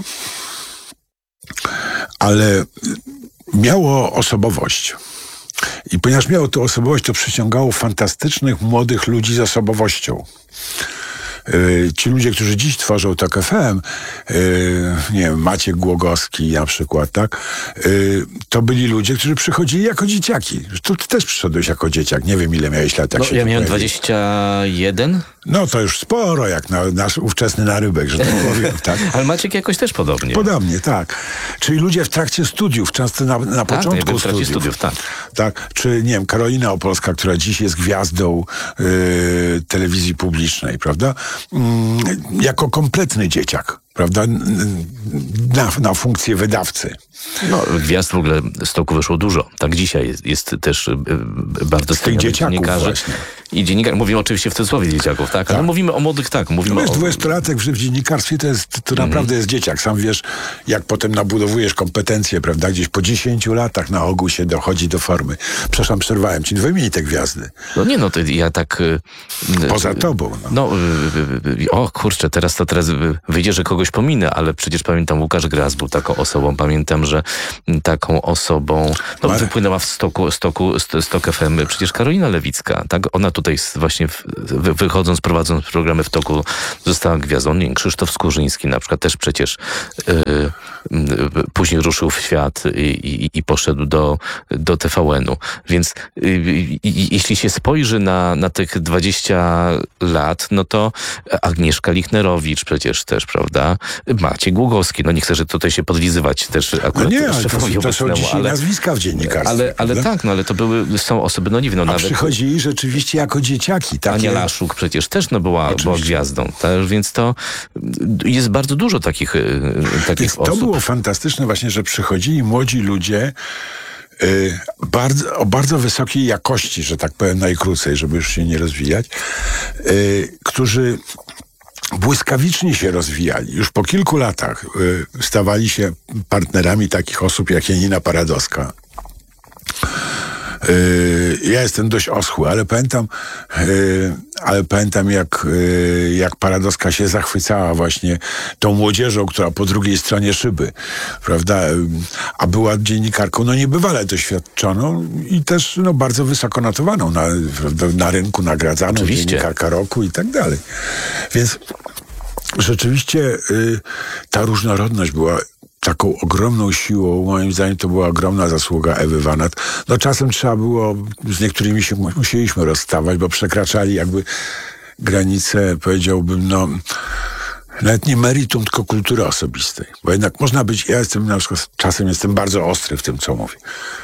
ale miało osobowość. I ponieważ miało tę osobowość, to przyciągało fantastycznych, młodych ludzi z osobowością. Yy, ci ludzie, którzy dziś tworzą Tok F M, yy, nie wiem, Maciek Głogowski na przykład, tak? Yy, to byli ludzie, którzy przychodzili jako dzieciaki. Tu ty też przyszedłeś jako dzieciak. Nie wiem, ile miałeś lat, jak No, się ja tu miałem pojawiłeś. dwadzieścia jeden, No to już sporo, jak na nasz ówczesny narybek, że tak powiem, tak? ale Maciek jakoś też podobnie. Podobnie, tak. Czyli ludzie w trakcie studiów, często na, na Tak, ja początku byłem w trakcie studiów. studiów, tak. Tak, czy nie wiem, Karolina Opolska, która dziś jest gwiazdą y, telewizji publicznej, prawda? Mm, jako kompletny dzieciak, prawda? N- Na, na funkcję wydawcy. No, gwiazd w ogóle z Toku wyszło dużo. Tak dzisiaj jest, jest też y, y, bardzo Z tych wspaniałych dzieciaków dziennikarzy. właśnie. i dziennikarz, mówimy oczywiście w cudzysłowie dzieciaków, tak? Ale Tak. mówimy o młodych, tak, mówimy No wiesz, o... dwudziestolatek w dziennikarstwie to jest, to naprawdę jest dzieciak. Sam wiesz, jak potem nabudowujesz kompetencje, prawda? Gdzieś po dziesięciu latach na ogół się dochodzi do formy. Przepraszam, przerwałem ci. Wymień te gwiazdy. No nie, no to ja tak... y, Poza y, tobą. No. No, y, y, y, o kurczę, teraz to teraz y, wyjdzie, że kogoś pominę, ale przecież pamiętam, Łukasz Gras był taką osobą. Pamiętam, że taką osobą no, Mar- wypłynęła w stoku, stoku, st- Stok F M przecież Karolina Lewicka, tak? Ona tutaj s- właśnie w, wy, wychodząc, prowadząc programy w toku została gwiazdą. Nie, Krzysztof Skurzyński na przykład też przecież y, y, później ruszył w świat i, i, i poszedł do, do T V N-u. Więc y, y, jeśli się spojrzy na, na tych dwadzieścia lat, no to Agnieszka Lichnerowicz przecież też, prawda? Maciej Głogowski, no nie chcę, że tutaj się podlizywać też akurat No nie, ale to, szefowi to są obecnemu, dzisiaj ale, nazwiska w dziennikarstwie. ale, ale prawda? tak, no ale to były, są osoby, no nie wiem, no A nawet przychodzili rzeczywiście jako dzieciaki. Takie... Ania Laszuk przecież też no była, była Oczywiście. gwiazdą, tak? Więc to jest bardzo dużo takich, y, takich Więc to osób. było fantastyczne właśnie, że przychodzili młodzi ludzie y, bardzo, o bardzo wysokiej jakości, że tak powiem najkrócej, żeby już się nie rozwijać, y, którzy błyskawicznie się rozwijali. Już po kilku latach y, stawali się partnerami takich osób jak Janina Paradowska. Yy, ja jestem dość oschły, ale pamiętam, yy, ale pamiętam jak, yy, jak Paradowska się zachwycała właśnie tą młodzieżą, która po drugiej stronie szyby, prawda? Yy, a była dziennikarką no niebywale doświadczoną i też no, bardzo wysoko notowaną na, prawda, na rynku, nagradzaną, Oczywiście. dziennikarka roku i tak dalej. Więc rzeczywiście yy, ta różnorodność była taką ogromną siłą, moim zdaniem to była ogromna zasługa Ewy Wanat. No czasem trzeba było, z niektórymi się musieliśmy rozstawać, bo przekraczali jakby granice, powiedziałbym, no nawet nie meritum, tylko kultury osobistej. Bo jednak można być, ja jestem na przykład, czasem jestem bardzo ostry w tym, co mówię.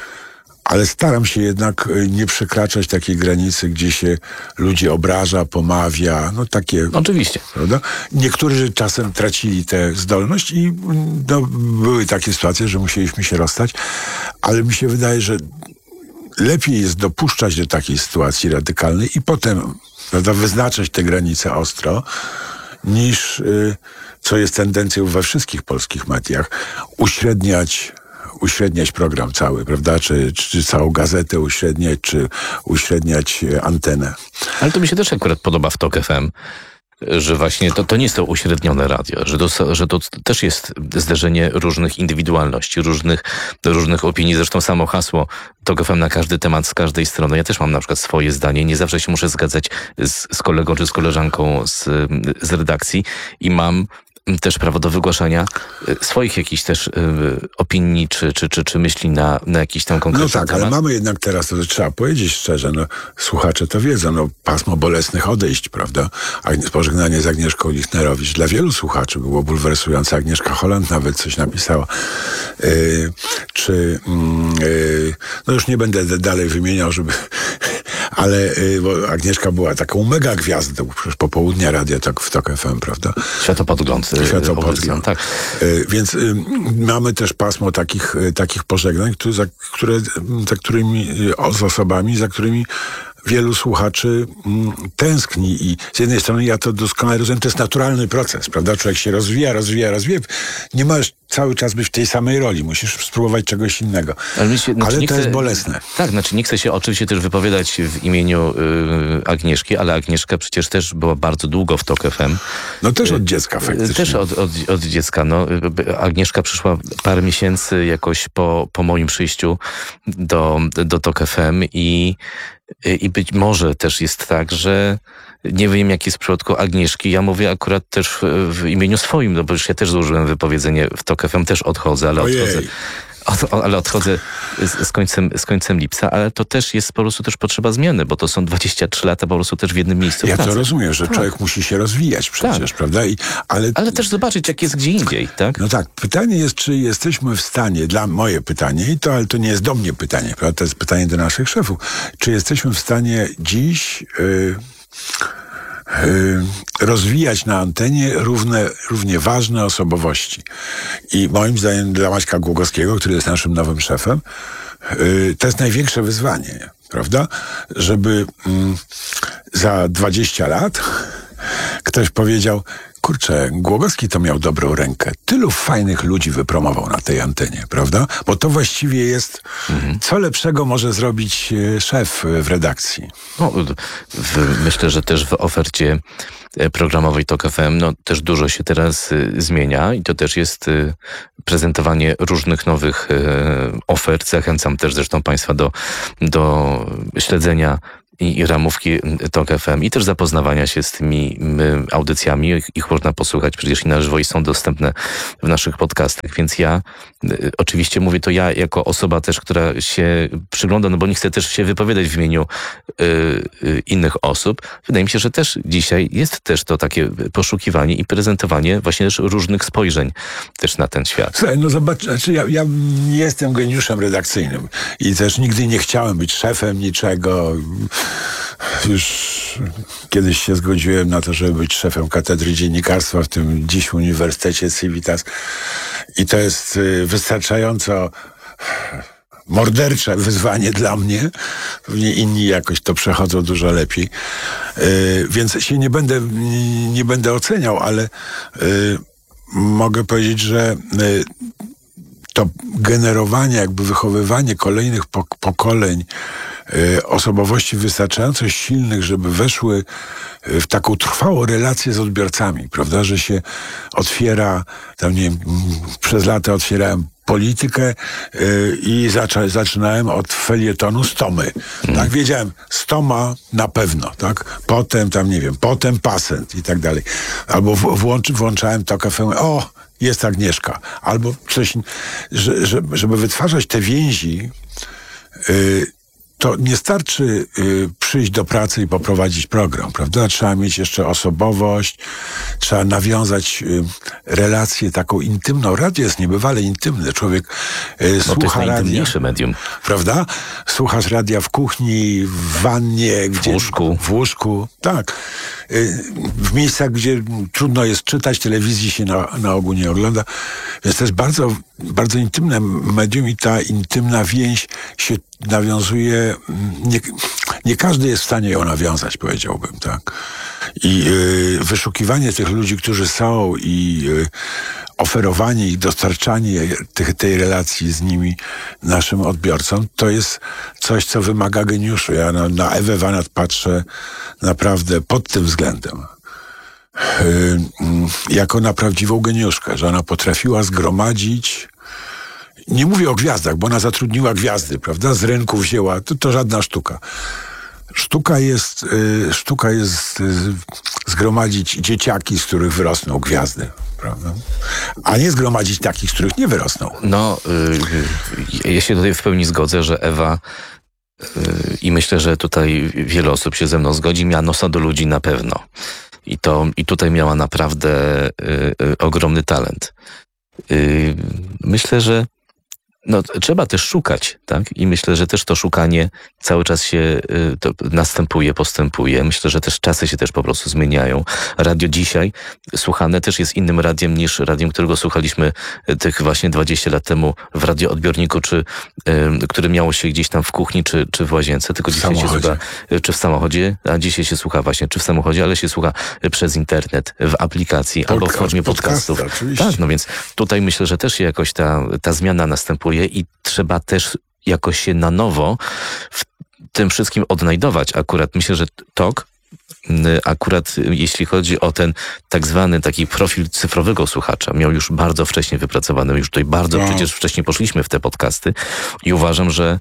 Ale staram się jednak nie przekraczać takiej granicy, gdzie się ludzi obraża, pomawia, no takie... Oczywiście. Prawda? Niektórzy czasem tracili tę zdolność i no, były takie sytuacje, że musieliśmy się rozstać, ale mi się wydaje, że lepiej jest dopuszczać do takiej sytuacji radykalnej i potem, prawda, wyznaczać te granice ostro, niż, y, co jest tendencją we wszystkich polskich mediach, uśredniać uśredniać program cały, prawda? Czy, czy, czy całą gazetę uśredniać, czy uśredniać antenę. Ale to mi się też akurat podoba w Tok F M, że właśnie to, to nie jest to uśrednione radio, że to, że to też jest zderzenie różnych indywidualności, różnych, różnych opinii. Zresztą samo hasło Tok F M na każdy temat z każdej strony. Ja też mam na przykład swoje zdanie. Nie zawsze się muszę zgadzać z, z kolegą czy z koleżanką z, z redakcji i mam też prawo do wygłaszania swoich jakichś też y, opinii czy, czy, czy, czy myśli na, na jakiś tam konkretny No tak, temat. ale mamy jednak teraz, to trzeba powiedzieć szczerze, no słuchacze to wiedzą, no pasmo bolesnych odejść, prawda? Agnie- Pożegnanie z Agnieszką Lichnerowicz dla wielu słuchaczy było bulwersujące. Agnieszka Holland nawet coś napisała. Yy, czy, yy, no już nie będę d- dalej wymieniał, żeby... Ale yy, bo Agnieszka była taką mega gwiazdą, przecież popołudnia radia tak w Tok F M, prawda? Światopogląd. y, Światopogląd. Tak. Y, Więc y, mamy też pasmo takich, y, takich pożegnań, które, za, które, za którymi, y, o- z osobami, za którymi wielu słuchaczy mm, tęskni i z jednej strony ja to doskonale rozumiem, to jest naturalny proces, prawda? Człowiek się rozwija, rozwija, rozwija. Nie możesz cały czas być w tej samej roli, musisz spróbować czegoś innego. Ale, my się, znaczy Ale nie to chcę- jest bolesne. Tak, znaczy nie chcę się oczywiście też wypowiadać w imieniu y, Agnieszki, ale Agnieszka przecież też była bardzo długo w Tok F M. No też od dziecka faktycznie. Też od, od, od dziecka. No. Agnieszka przyszła parę miesięcy jakoś po, po moim przyjściu do, do Tok F M i, i być może też jest tak, że nie wiem, jaki jest w przypadku Agnieszki. Ja mówię akurat też w, w imieniu swoim, no bo już ja też złożyłem wypowiedzenie w Tok F M, też odchodzę, ale Ojej. odchodzę. Od, ale odchodzę z, z, końcem, z końcem lipca, ale to też jest po prostu też potrzeba zmiany, bo to są dwadzieścia trzy lata po prostu też w jednym miejscu Ja pracy. to rozumiem, że człowiek musi się rozwijać przecież, Tak. prawda? I, ale Ale też zobaczyć, jak jest gdzie indziej, tak? No tak, pytanie jest, czy jesteśmy w stanie, dla moje pytanie, i to, ale to nie jest do mnie pytanie, prawda? To jest pytanie do naszych szefów, czy jesteśmy w stanie dziś yy, yy, rozwijać na antenie równe, równie ważne osobowości. I moim zdaniem dla Maćka Głogowskiego, który jest naszym nowym szefem, y, to jest największe wyzwanie, prawda? Żeby mm, za dwadzieścia lat ktoś powiedział, kurczę, Głogowski to miał dobrą rękę. Tylu fajnych ludzi wypromował na tej antenie, prawda? Bo to właściwie jest, mhm. co lepszego może zrobić szef w redakcji. No, w, myślę, że też w ofercie programowej Tok F M no, też dużo się teraz y, zmienia i to też jest y, prezentowanie różnych nowych y, ofert. Zachęcam też zresztą Państwa do, do śledzenia i, i ramówki Tok F M i też zapoznawania się z tymi y, audycjami. Ich, ich można posłuchać przecież i na żywo i są dostępne w naszych podcastach. Więc ja y, oczywiście mówię to ja jako osoba też, która się przygląda, no bo nie chcę też się wypowiadać w imieniu y, y, innych osób. Wydaje mi się, że też dzisiaj jest też to takie poszukiwanie i prezentowanie właśnie też różnych spojrzeń też na ten świat. Słuchaj, no zobacz, znaczy ja, ja nie jestem geniuszem redakcyjnym i też nigdy nie chciałem być szefem niczego. Już kiedyś się zgodziłem na to, żeby być szefem katedry dziennikarstwa w tym dziś Uniwersytecie Civitas i to jest wystarczająco mordercze wyzwanie dla mnie. Pewnie inni jakoś to przechodzą dużo lepiej. Yy, więc się nie będę, nie będę oceniał, ale yy, mogę powiedzieć, że yy, to generowanie, jakby wychowywanie kolejnych pok- pokoleń yy, osobowości wystarczająco silnych, żeby weszły w taką trwałą relację z odbiorcami, prawda, że się otwiera, tam nie wiem, przez lata otwierałem politykę yy, i zaczą, zaczynałem od felietonu Stomy. Mm. Tak, wiedziałem, Stoma na pewno, tak? Potem tam, nie wiem, potem Pasent i tak dalej. Albo w, włączy, włączałem Tok F M, o, jest Agnieszka. Albo coś, że, że, żeby wytwarzać te więzi, yy, to nie starczy y, przyjść do pracy i poprowadzić program, prawda? Trzeba mieć jeszcze osobowość, trzeba nawiązać y, relację taką intymną. Radio jest niebywale intymne. Człowiek y, no słucha to jest radia. najintymniejsze medium. Prawda? Słuchasz radia w kuchni, w wannie, w gdzie, łóżku. W łóżku, tak. Y, w miejscach, gdzie trudno jest czytać, telewizji się na, na ogół nie ogląda. Więc to jest bardzo, bardzo intymne medium i ta intymna więź się nawiązuje, nie, nie każdy jest w stanie ją nawiązać, powiedziałbym, tak. I y, wyszukiwanie tych ludzi, którzy są i y, oferowanie ich, dostarczanie tych, tej relacji z nimi, naszym odbiorcom, to jest coś, co wymaga geniuszu. Ja na, na Ewę Wanat patrzę naprawdę pod tym względem. Y, y, jako na prawdziwą geniuszkę, że ona potrafiła zgromadzić. Nie mówię o gwiazdach, bo ona zatrudniła gwiazdy, prawda? Z rynku wzięła, to, to żadna sztuka. Sztuka jest, y, sztuka jest y, zgromadzić dzieciaki, z których wyrosną gwiazdy, prawda? A nie zgromadzić takich, z których nie wyrosną. No, y, ja się tutaj w pełni zgodzę, że Ewa y, i myślę, że tutaj wiele osób się ze mną zgodzi, miała nosa do ludzi na pewno. I, to, i tutaj miała naprawdę y, y, ogromny talent. Y, myślę, że no, trzeba też szukać, tak? I myślę, że też to szukanie cały czas się y, to następuje, postępuje. Myślę, że też czasy się też po prostu zmieniają. Radio dzisiaj słuchane też jest innym radiem niż radiem, którego słuchaliśmy y, tych właśnie dwadzieścia lat temu w radioodbiorniku, czy y, które miało się gdzieś tam w kuchni, czy, czy w łazience. Tylko w dzisiaj samochodzie. się słucha, y, czy w samochodzie, a dzisiaj się słucha właśnie, czy w samochodzie, ale się słucha y, przez internet, w aplikacji, Podcast, albo w formie podcastów. podcasta, oczywiście. Tak, no więc tutaj myślę, że też się jakoś ta, ta zmiana następuje i trzeba też jakoś się na nowo w tym wszystkim odnajdować. Akurat myślę, że Tok, akurat jeśli chodzi o ten tak zwany taki profil cyfrowego słuchacza, miał już bardzo wcześnie wypracowany. Już tutaj bardzo No. przecież wcześniej poszliśmy w te podcasty i uważam, że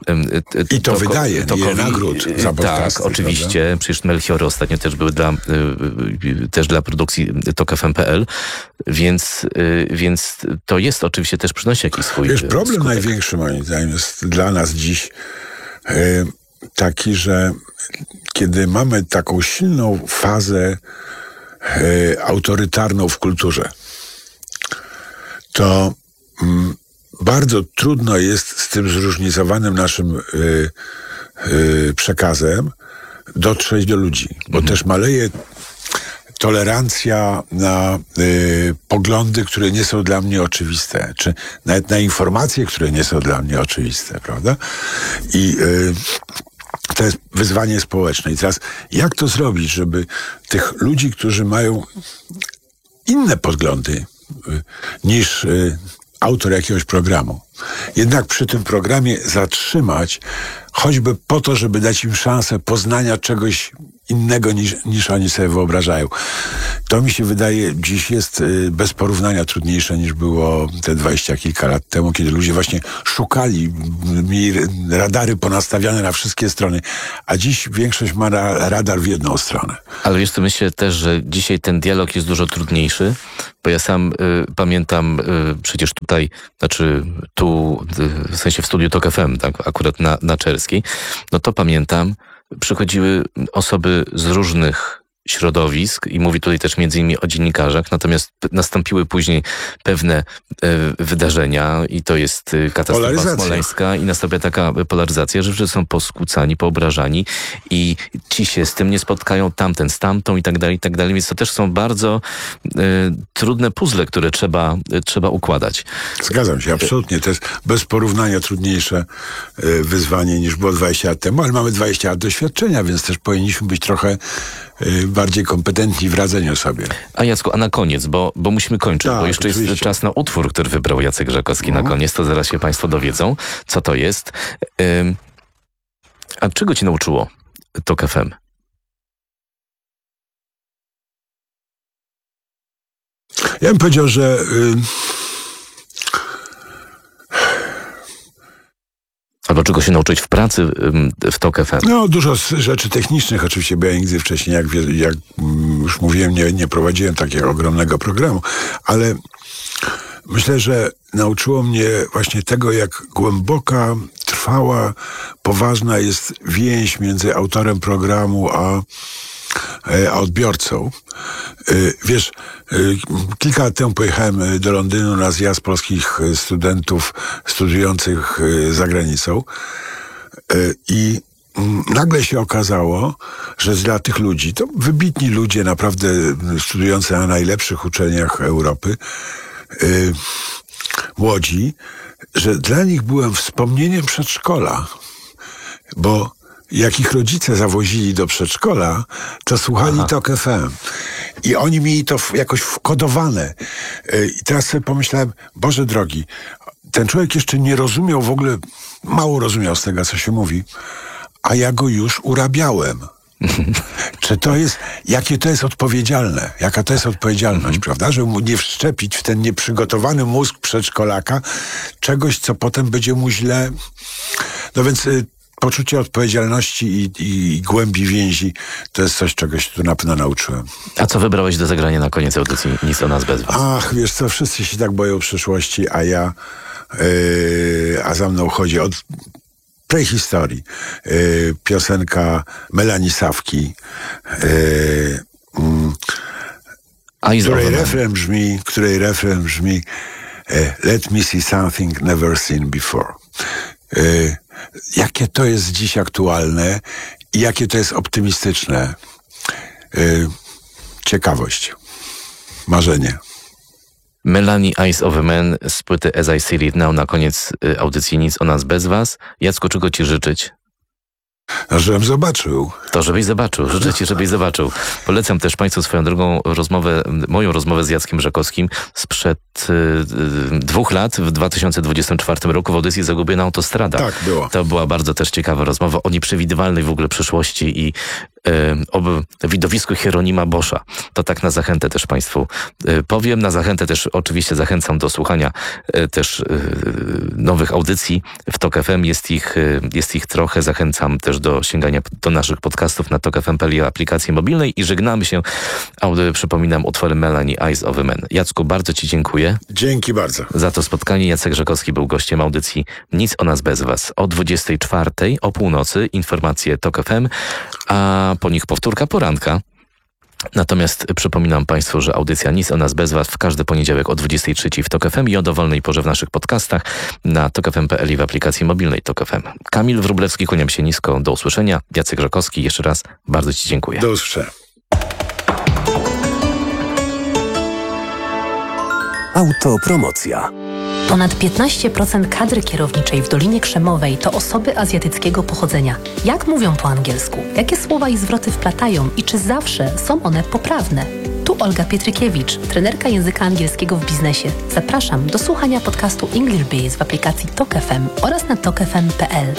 I to Toko- wydaje, nie Tokowi- nagród za podcasty, Tak, oczywiście. prawda? Przecież Melchiory ostatnio też były dla, y, y, też dla produkcji tok f m kropka p l, więc, y, więc to jest oczywiście też przynosi jakiś swój Wiesz, y, problem skutek. największy moim zdaniem jest dla nas dziś y, taki, że kiedy mamy taką silną fazę y, autorytarną w kulturze, to mm, bardzo trudno jest z tym zróżnicowanym naszym y, y, przekazem dotrzeć do ludzi, bo też maleje tolerancja na y, poglądy, które nie są dla mnie oczywiste, czy nawet na informacje, które nie są dla mnie oczywiste, prawda? I y, to jest wyzwanie społeczne. I teraz jak to zrobić, żeby tych ludzi, którzy mają inne poglądy y, niż y, autor jakiegoś programu, jednak przy tym programie zatrzymać, choćby po to, żeby dać im szansę poznania czegoś innego niż, niż oni sobie wyobrażają. To mi się wydaje, dziś jest y, bez porównania trudniejsze niż było te dwadzieścia kilka lat temu, kiedy ludzie właśnie szukali, mieli radary ponastawiane na wszystkie strony, a dziś większość ma ra, radar w jedną stronę. Ale wiesz co, myślę też, że dzisiaj ten dialog jest dużo trudniejszy, bo ja sam y, pamiętam y, przecież tutaj, znaczy tu, y, w sensie w studiu Tok F M, tak, akurat na, na Czerskiej, no to pamiętam, przychodziły osoby z różnych środowisk i mówi tutaj też między innymi o dziennikarzach, natomiast p- nastąpiły później pewne e, wydarzenia i to jest e, katastrofa Polaryzacja. smoleńska i nastąpiła taka polaryzacja, że wszyscy są poskłócani, poobrażani i ci się z tym nie spotkają, tamten z tamtą i tak dalej, i tak dalej, więc to też są bardzo e, trudne puzzle, które trzeba, e, trzeba układać. Zgadzam się, absolutnie. To jest bez porównania trudniejsze y, wyzwanie niż było dwadzieścia lat temu, ale mamy dwadzieścia lat doświadczenia, więc też powinniśmy być trochę y, bardziej kompetentni w radzeniu sobie. A Jacku, a na koniec, bo, bo musimy kończyć, Tak, bo jeszcze jest oczywiście. czas na utwór, który wybrał Jacek Żakowski No. na koniec, to zaraz się Państwo dowiedzą, co to jest. Ym, a czego Cię nauczyło Tok F M? Ja bym powiedział, że y, Albo czego się nauczyć w pracy ym, w Tok F M? no, dużo z rzeczy technicznych oczywiście, bo ja nigdy wcześniej, jak, wie- jak mm, już mówiłem, nie, nie prowadziłem takiego ogromnego programu, ale myślę, że nauczyło mnie właśnie tego, jak głęboka, trwała, poważna jest więź między autorem programu a, e, a odbiorcą. E, Wiesz, e, kilka lat temu pojechałem e, do Londynu na zjazd polskich e, studentów studiujących e, za granicą e, i mm, nagle się okazało, że dla tych ludzi, to wybitni ludzie naprawdę studiujący na najlepszych uczelniach Europy, y, młodzi, że dla nich byłem wspomnieniem przedszkola, bo jak ich rodzice zawozili do przedszkola, to słuchali Tok F M. I oni mieli to w, jakoś wkodowane. Y, I teraz sobie pomyślałem, Boże drogi, ten człowiek jeszcze nie rozumiał w ogóle, mało rozumiał z tego, co się mówi, a ja go już urabiałem. Czy to jest, jakie to jest odpowiedzialne, jaka to jest odpowiedzialność, prawda, żeby mu nie wszczepić w ten nieprzygotowany mózg przedszkolaka czegoś, co potem będzie mu źle. No więc y, poczucie odpowiedzialności i, i, i głębi więzi to jest coś, czego się tu na pewno nauczyłem. A co wybrałeś do zagrania na koniec audycji Nic o nas bez was? Ach, wiesz co, wszyscy się tak boją przyszłości, a ja, yy, a za mną chodzi od prehistorii. Yy, piosenka Melanii Sawki, yy, mm, A i której znowu- refren brzmi, której refren brzmi e, Let me see something never seen before. E, jakie to jest dziś aktualne i jakie to jest optymistyczne. E, ciekawość. Marzenie. Melanie Eyes of a Man z płyty As I See It Now na koniec y, audycji Nic o nas bez was. Jacku, czego Ci życzyć? No, żebym zobaczył. To, żebyś zobaczył. Życzę Ci, żebyś zobaczył. Polecam też Państwu swoją drogą rozmowę, moją rozmowę z Jackiem Żakowskim sprzed y, y, dwóch lat, w dwa tysiące dwudziestym czwartym roku w audycji Zagubiona autostrada. Tak, było. To była bardzo też ciekawa rozmowa o nieprzewidywalnej w ogóle przyszłości i y, o widowisku Hieronima Boscha. To tak na zachętę też Państwu y, powiem. Na zachętę też oczywiście zachęcam do słuchania y, też y, nowych audycji w Tok F M. Jest ich, y, jest ich trochę. Zachęcam też do sięgania do naszych podcastów na tok f m kropka p l i aplikacji mobilnej i żegnamy się, audy, przypominam, utworem Melanie Eyes of a Man. Jacku, bardzo Ci dziękuję Dzięki bardzo. za to spotkanie. Jacek Żakowski był gościem audycji Nic o nas bez was. O dwudziestej czwartej o północy informacje Tok F M, a po nich powtórka poranka. Natomiast przypominam Państwu, że audycja Nic o nas bez was w każdy poniedziałek o dwudziestej trzeciej w Tok F M i o dowolnej porze w naszych podcastach na tok f m kropka p l i w aplikacji mobilnej Tok F M. Kamil Wróblewski, kłaniam się nisko. Do usłyszenia. Jacek Żakowski, jeszcze raz bardzo Ci dziękuję. Do usłyszenia. Autopromocja. Ponad piętnaście procent kadry kierowniczej w Dolinie Krzemowej to osoby azjatyckiego pochodzenia. Jak mówią po angielsku? Jakie słowa i zwroty wplatają? I czy zawsze są one poprawne? Tu Olga Pietrykiewicz, trenerka języka angielskiego w biznesie. Zapraszam do słuchania podcastu English Biz w aplikacji Tok F M oraz na tok f m kropka p l.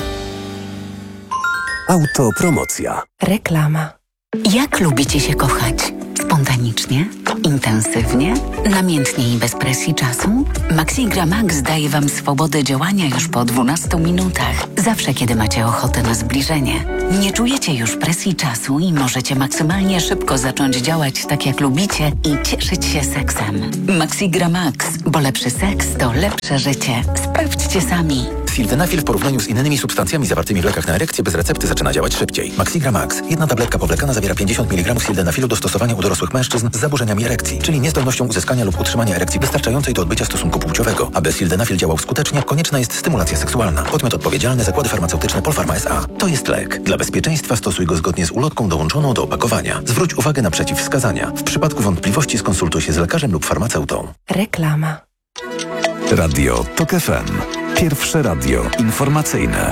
Autopromocja. Reklama. Jak lubicie się kochać? Spontanicznie? Intensywnie? Namiętnie i bez presji czasu? Maxigra Max daje Wam swobodę działania już po dwunastu minutach. Zawsze, kiedy macie ochotę na zbliżenie. Nie czujecie już presji czasu i możecie maksymalnie szybko zacząć działać tak, jak lubicie i cieszyć się seksem. Maxigra Max, bo lepszy seks to lepsze życie. Sprawdźcie sami. Sildenafil w porównaniu z innymi substancjami zawartymi w lekach na erekcję bez recepty zaczyna działać szybciej. Maxigra Max. Jedna tabletka powlekana zawiera pięćdziesiąt miligramów sildenafilu do stosowania u dorosłych mężczyzn z zaburzeniami erekcji, czyli niezdolnością uzyskania lub utrzymania erekcji wystarczającej do odbycia stosunku płciowego. Aby sildenafil działał skutecznie, konieczna jest stymulacja seksualna. Podmiot odpowiedzialny Zakłady Farmaceutyczne Polpharma S A. To jest lek. Dla bezpieczeństwa stosuj go zgodnie z ulotką dołączoną do opakowania. Zwróć uwagę na przeciwwskazania. W przypadku wątpliwości skonsultuj się z lekarzem lub farmaceutą. Reklama. Radio Tok F M. Pierwsze radio informacyjne.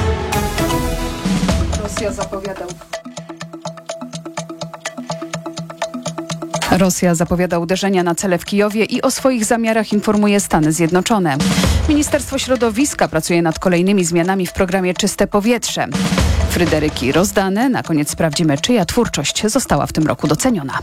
Rosja zapowiada... Rosja zapowiada uderzenia na cele w Kijowie i o swoich zamiarach informuje Stany Zjednoczone. Ministerstwo Środowiska pracuje nad kolejnymi zmianami w programie Czyste Powietrze. Fryderyki rozdane. Na koniec sprawdzimy, czyja twórczość została w tym roku doceniona.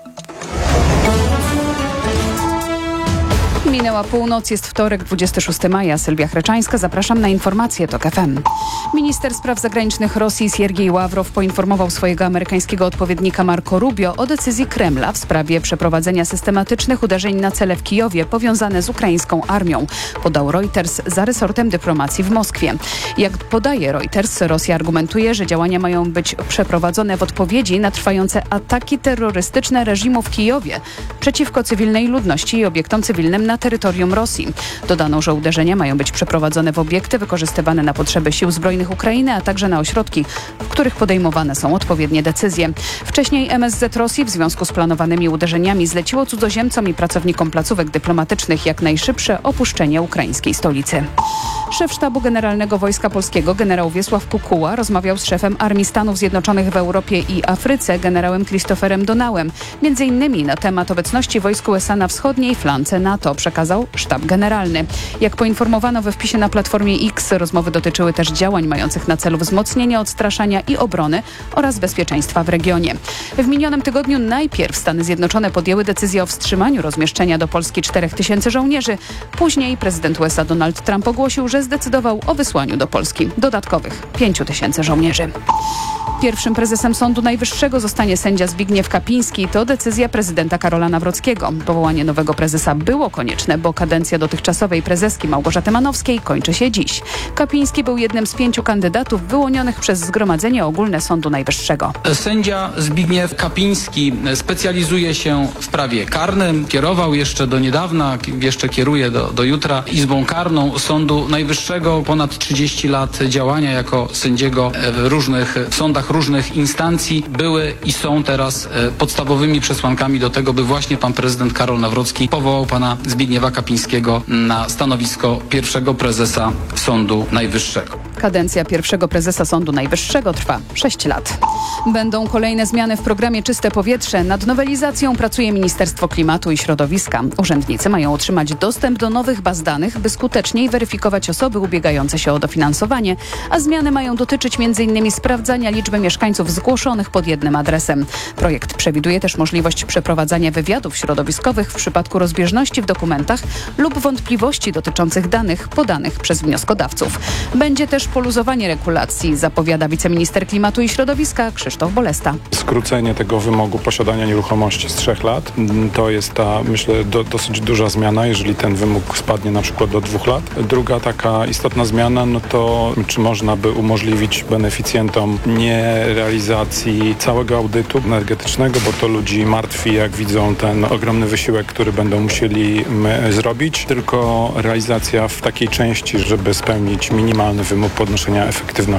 Minęła północ, jest wtorek, dwudziestego szóstego maja. Sylwia Chreczańska, zapraszam na informacje Tok F M. Minister spraw zagranicznych Rosji Siergiej Ławrow poinformował swojego amerykańskiego odpowiednika Marco Rubio o decyzji Kremla w sprawie przeprowadzenia systematycznych uderzeń na cele w Kijowie powiązane z ukraińską armią. Podał Reuters za resortem dyplomacji w Moskwie. Jak podaje Reuters, Rosja argumentuje, że działania mają być przeprowadzone w odpowiedzi na trwające ataki terrorystyczne reżimu w Kijowie przeciwko cywilnej ludności i obiektom cywilnym na terytorium Rosji. Dodano, że uderzenia mają być przeprowadzone w obiekty wykorzystywane na potrzeby sił zbrojnych Ukrainy, a także na ośrodki, w których podejmowane są odpowiednie decyzje. Wcześniej M S Z Rosji w związku z planowanymi uderzeniami zleciło cudzoziemcom i pracownikom placówek dyplomatycznych jak najszybsze opuszczenie ukraińskiej stolicy. Szef Sztabu Generalnego Wojska Polskiego generał Wiesław Kukuła rozmawiał z szefem Armii Stanów Zjednoczonych w Europie i Afryce generałem Christopherem Donałem, między innymi na temat obecności wojsk U S A na wschodniej flance NATO, przekazał Sztab Generalny. Jak poinformowano we wpisie na Platformie X, rozmowy dotyczyły też działań mających na celu wzmocnienie odstraszania i obrony oraz bezpieczeństwa w regionie. W minionym tygodniu najpierw Stany Zjednoczone podjęły decyzję o wstrzymaniu rozmieszczenia do Polski czterech tysięcy żołnierzy. Później prezydent U S A Donald Trump ogłosił, że zdecydował o wysłaniu do Polski dodatkowych pięciu tysięcy żołnierzy. Pierwszym prezesem Sądu Najwyższego zostanie sędzia Zbigniew Kapiński. To decyzja prezydenta Karola Nawrockiego. Powołanie nowego prezesa było konieczne, bo kadencja dotychczasowej prezeski Małgorzaty Manowskiej kończy się dziś. Kapiński był jednym z pięciu kandydatów wyłonionych przez Zgromadzenie Ogólne Sądu Najwyższego. Sędzia Zbigniew Kapiński specjalizuje się w prawie karnym. Kierował jeszcze do niedawna, jeszcze kieruje do, do jutra Izbą Karną Sądu Najwyższego. Ponad trzydzieści lat działania jako sędziego w różnych sądach, różnych instancji. Były i są teraz podstawowymi przesłankami do tego, by właśnie pan prezydent Karol Nawrocki powołał pana Zbigniewa Kapińskiego na stanowisko pierwszego prezesa Sądu Najwyższego. Kadencja pierwszego prezesa Sądu Najwyższego trwa sześć lat. Będą kolejne zmiany w programie Czyste Powietrze. Nad nowelizacją pracuje Ministerstwo Klimatu i Środowiska. Urzędnicy mają otrzymać dostęp do nowych baz danych, by skuteczniej weryfikować osoby ubiegające się o dofinansowanie, a zmiany mają dotyczyć między innymi sprawdzania liczby mieszkańców zgłoszonych pod jednym adresem. Projekt przewiduje też możliwość przeprowadzania wywiadów środowiskowych w przypadku rozbieżności w dokumentach lub wątpliwości dotyczących danych podanych przez wnioskodawców. Będzie też poluzowanie regulacji, zapowiada wiceminister klimatu i środowiska Krzysztof Bolesta. Skrócenie tego wymogu posiadania nieruchomości z trzech lat to jest ta, myślę, do, dosyć duża zmiana, jeżeli ten wymóg spadnie na przykład do dwóch lat. Druga taka istotna zmiana, no to czy można by umożliwić beneficjentom nie realizacji całego audytu energetycznego, bo to ludzi martwi, jak widzą ten ogromny wysiłek, który będą musieli my zrobić, tylko realizacja w takiej części, żeby spełnić minimalny wymóg podnoszenia efektywności.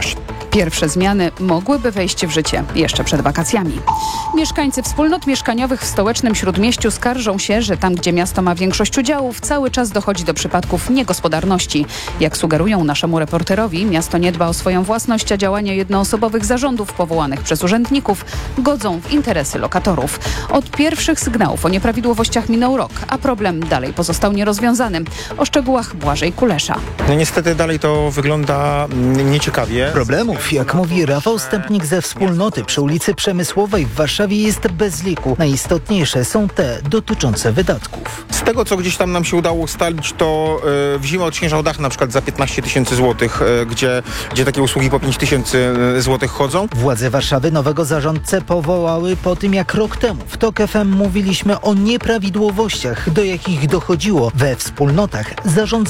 Pierwsze zmiany mogłyby wejść w życie jeszcze przed wakacjami. Mieszkańcy wspólnot mieszkaniowych w stołecznym Śródmieściu skarżą się, że tam, gdzie miasto ma większość udziałów, cały czas dochodzi do przypadków niegospodarności. Jak sugerują naszemu reporterowi, miasto nie dba o swoją własność, a działania jednoosobowych zarządów powołanych przez urzędników godzą w interesy lokatorów. Od pierwszych sygnałów o nieprawidłowościach minął rok, a problem dalej pozostał nierozwiązany. O szczegółach Błażej Kulesza. No niestety dalej to wygląda mm, nieciekawie. Problemów, jak mówi Rafał Stępnik ze Wspólnoty przy ulicy Przemysłowej w Warszawie, jest bez liku. Najistotniejsze są te dotyczące wydatków. Z tego, co gdzieś tam nam się udało ustalić, to y, w zimę odśnieżał dach na przykład za piętnaście tysięcy złotych, y, gdzie, gdzie takie usługi po pięć tysięcy złotych chodzą. Władze Warszawy nowego zarządcę powołały po tym, jak rok temu w TOK F M mówiliśmy o nieprawidłowościach, do jakich dochodziło we wspólnotach zarządzanych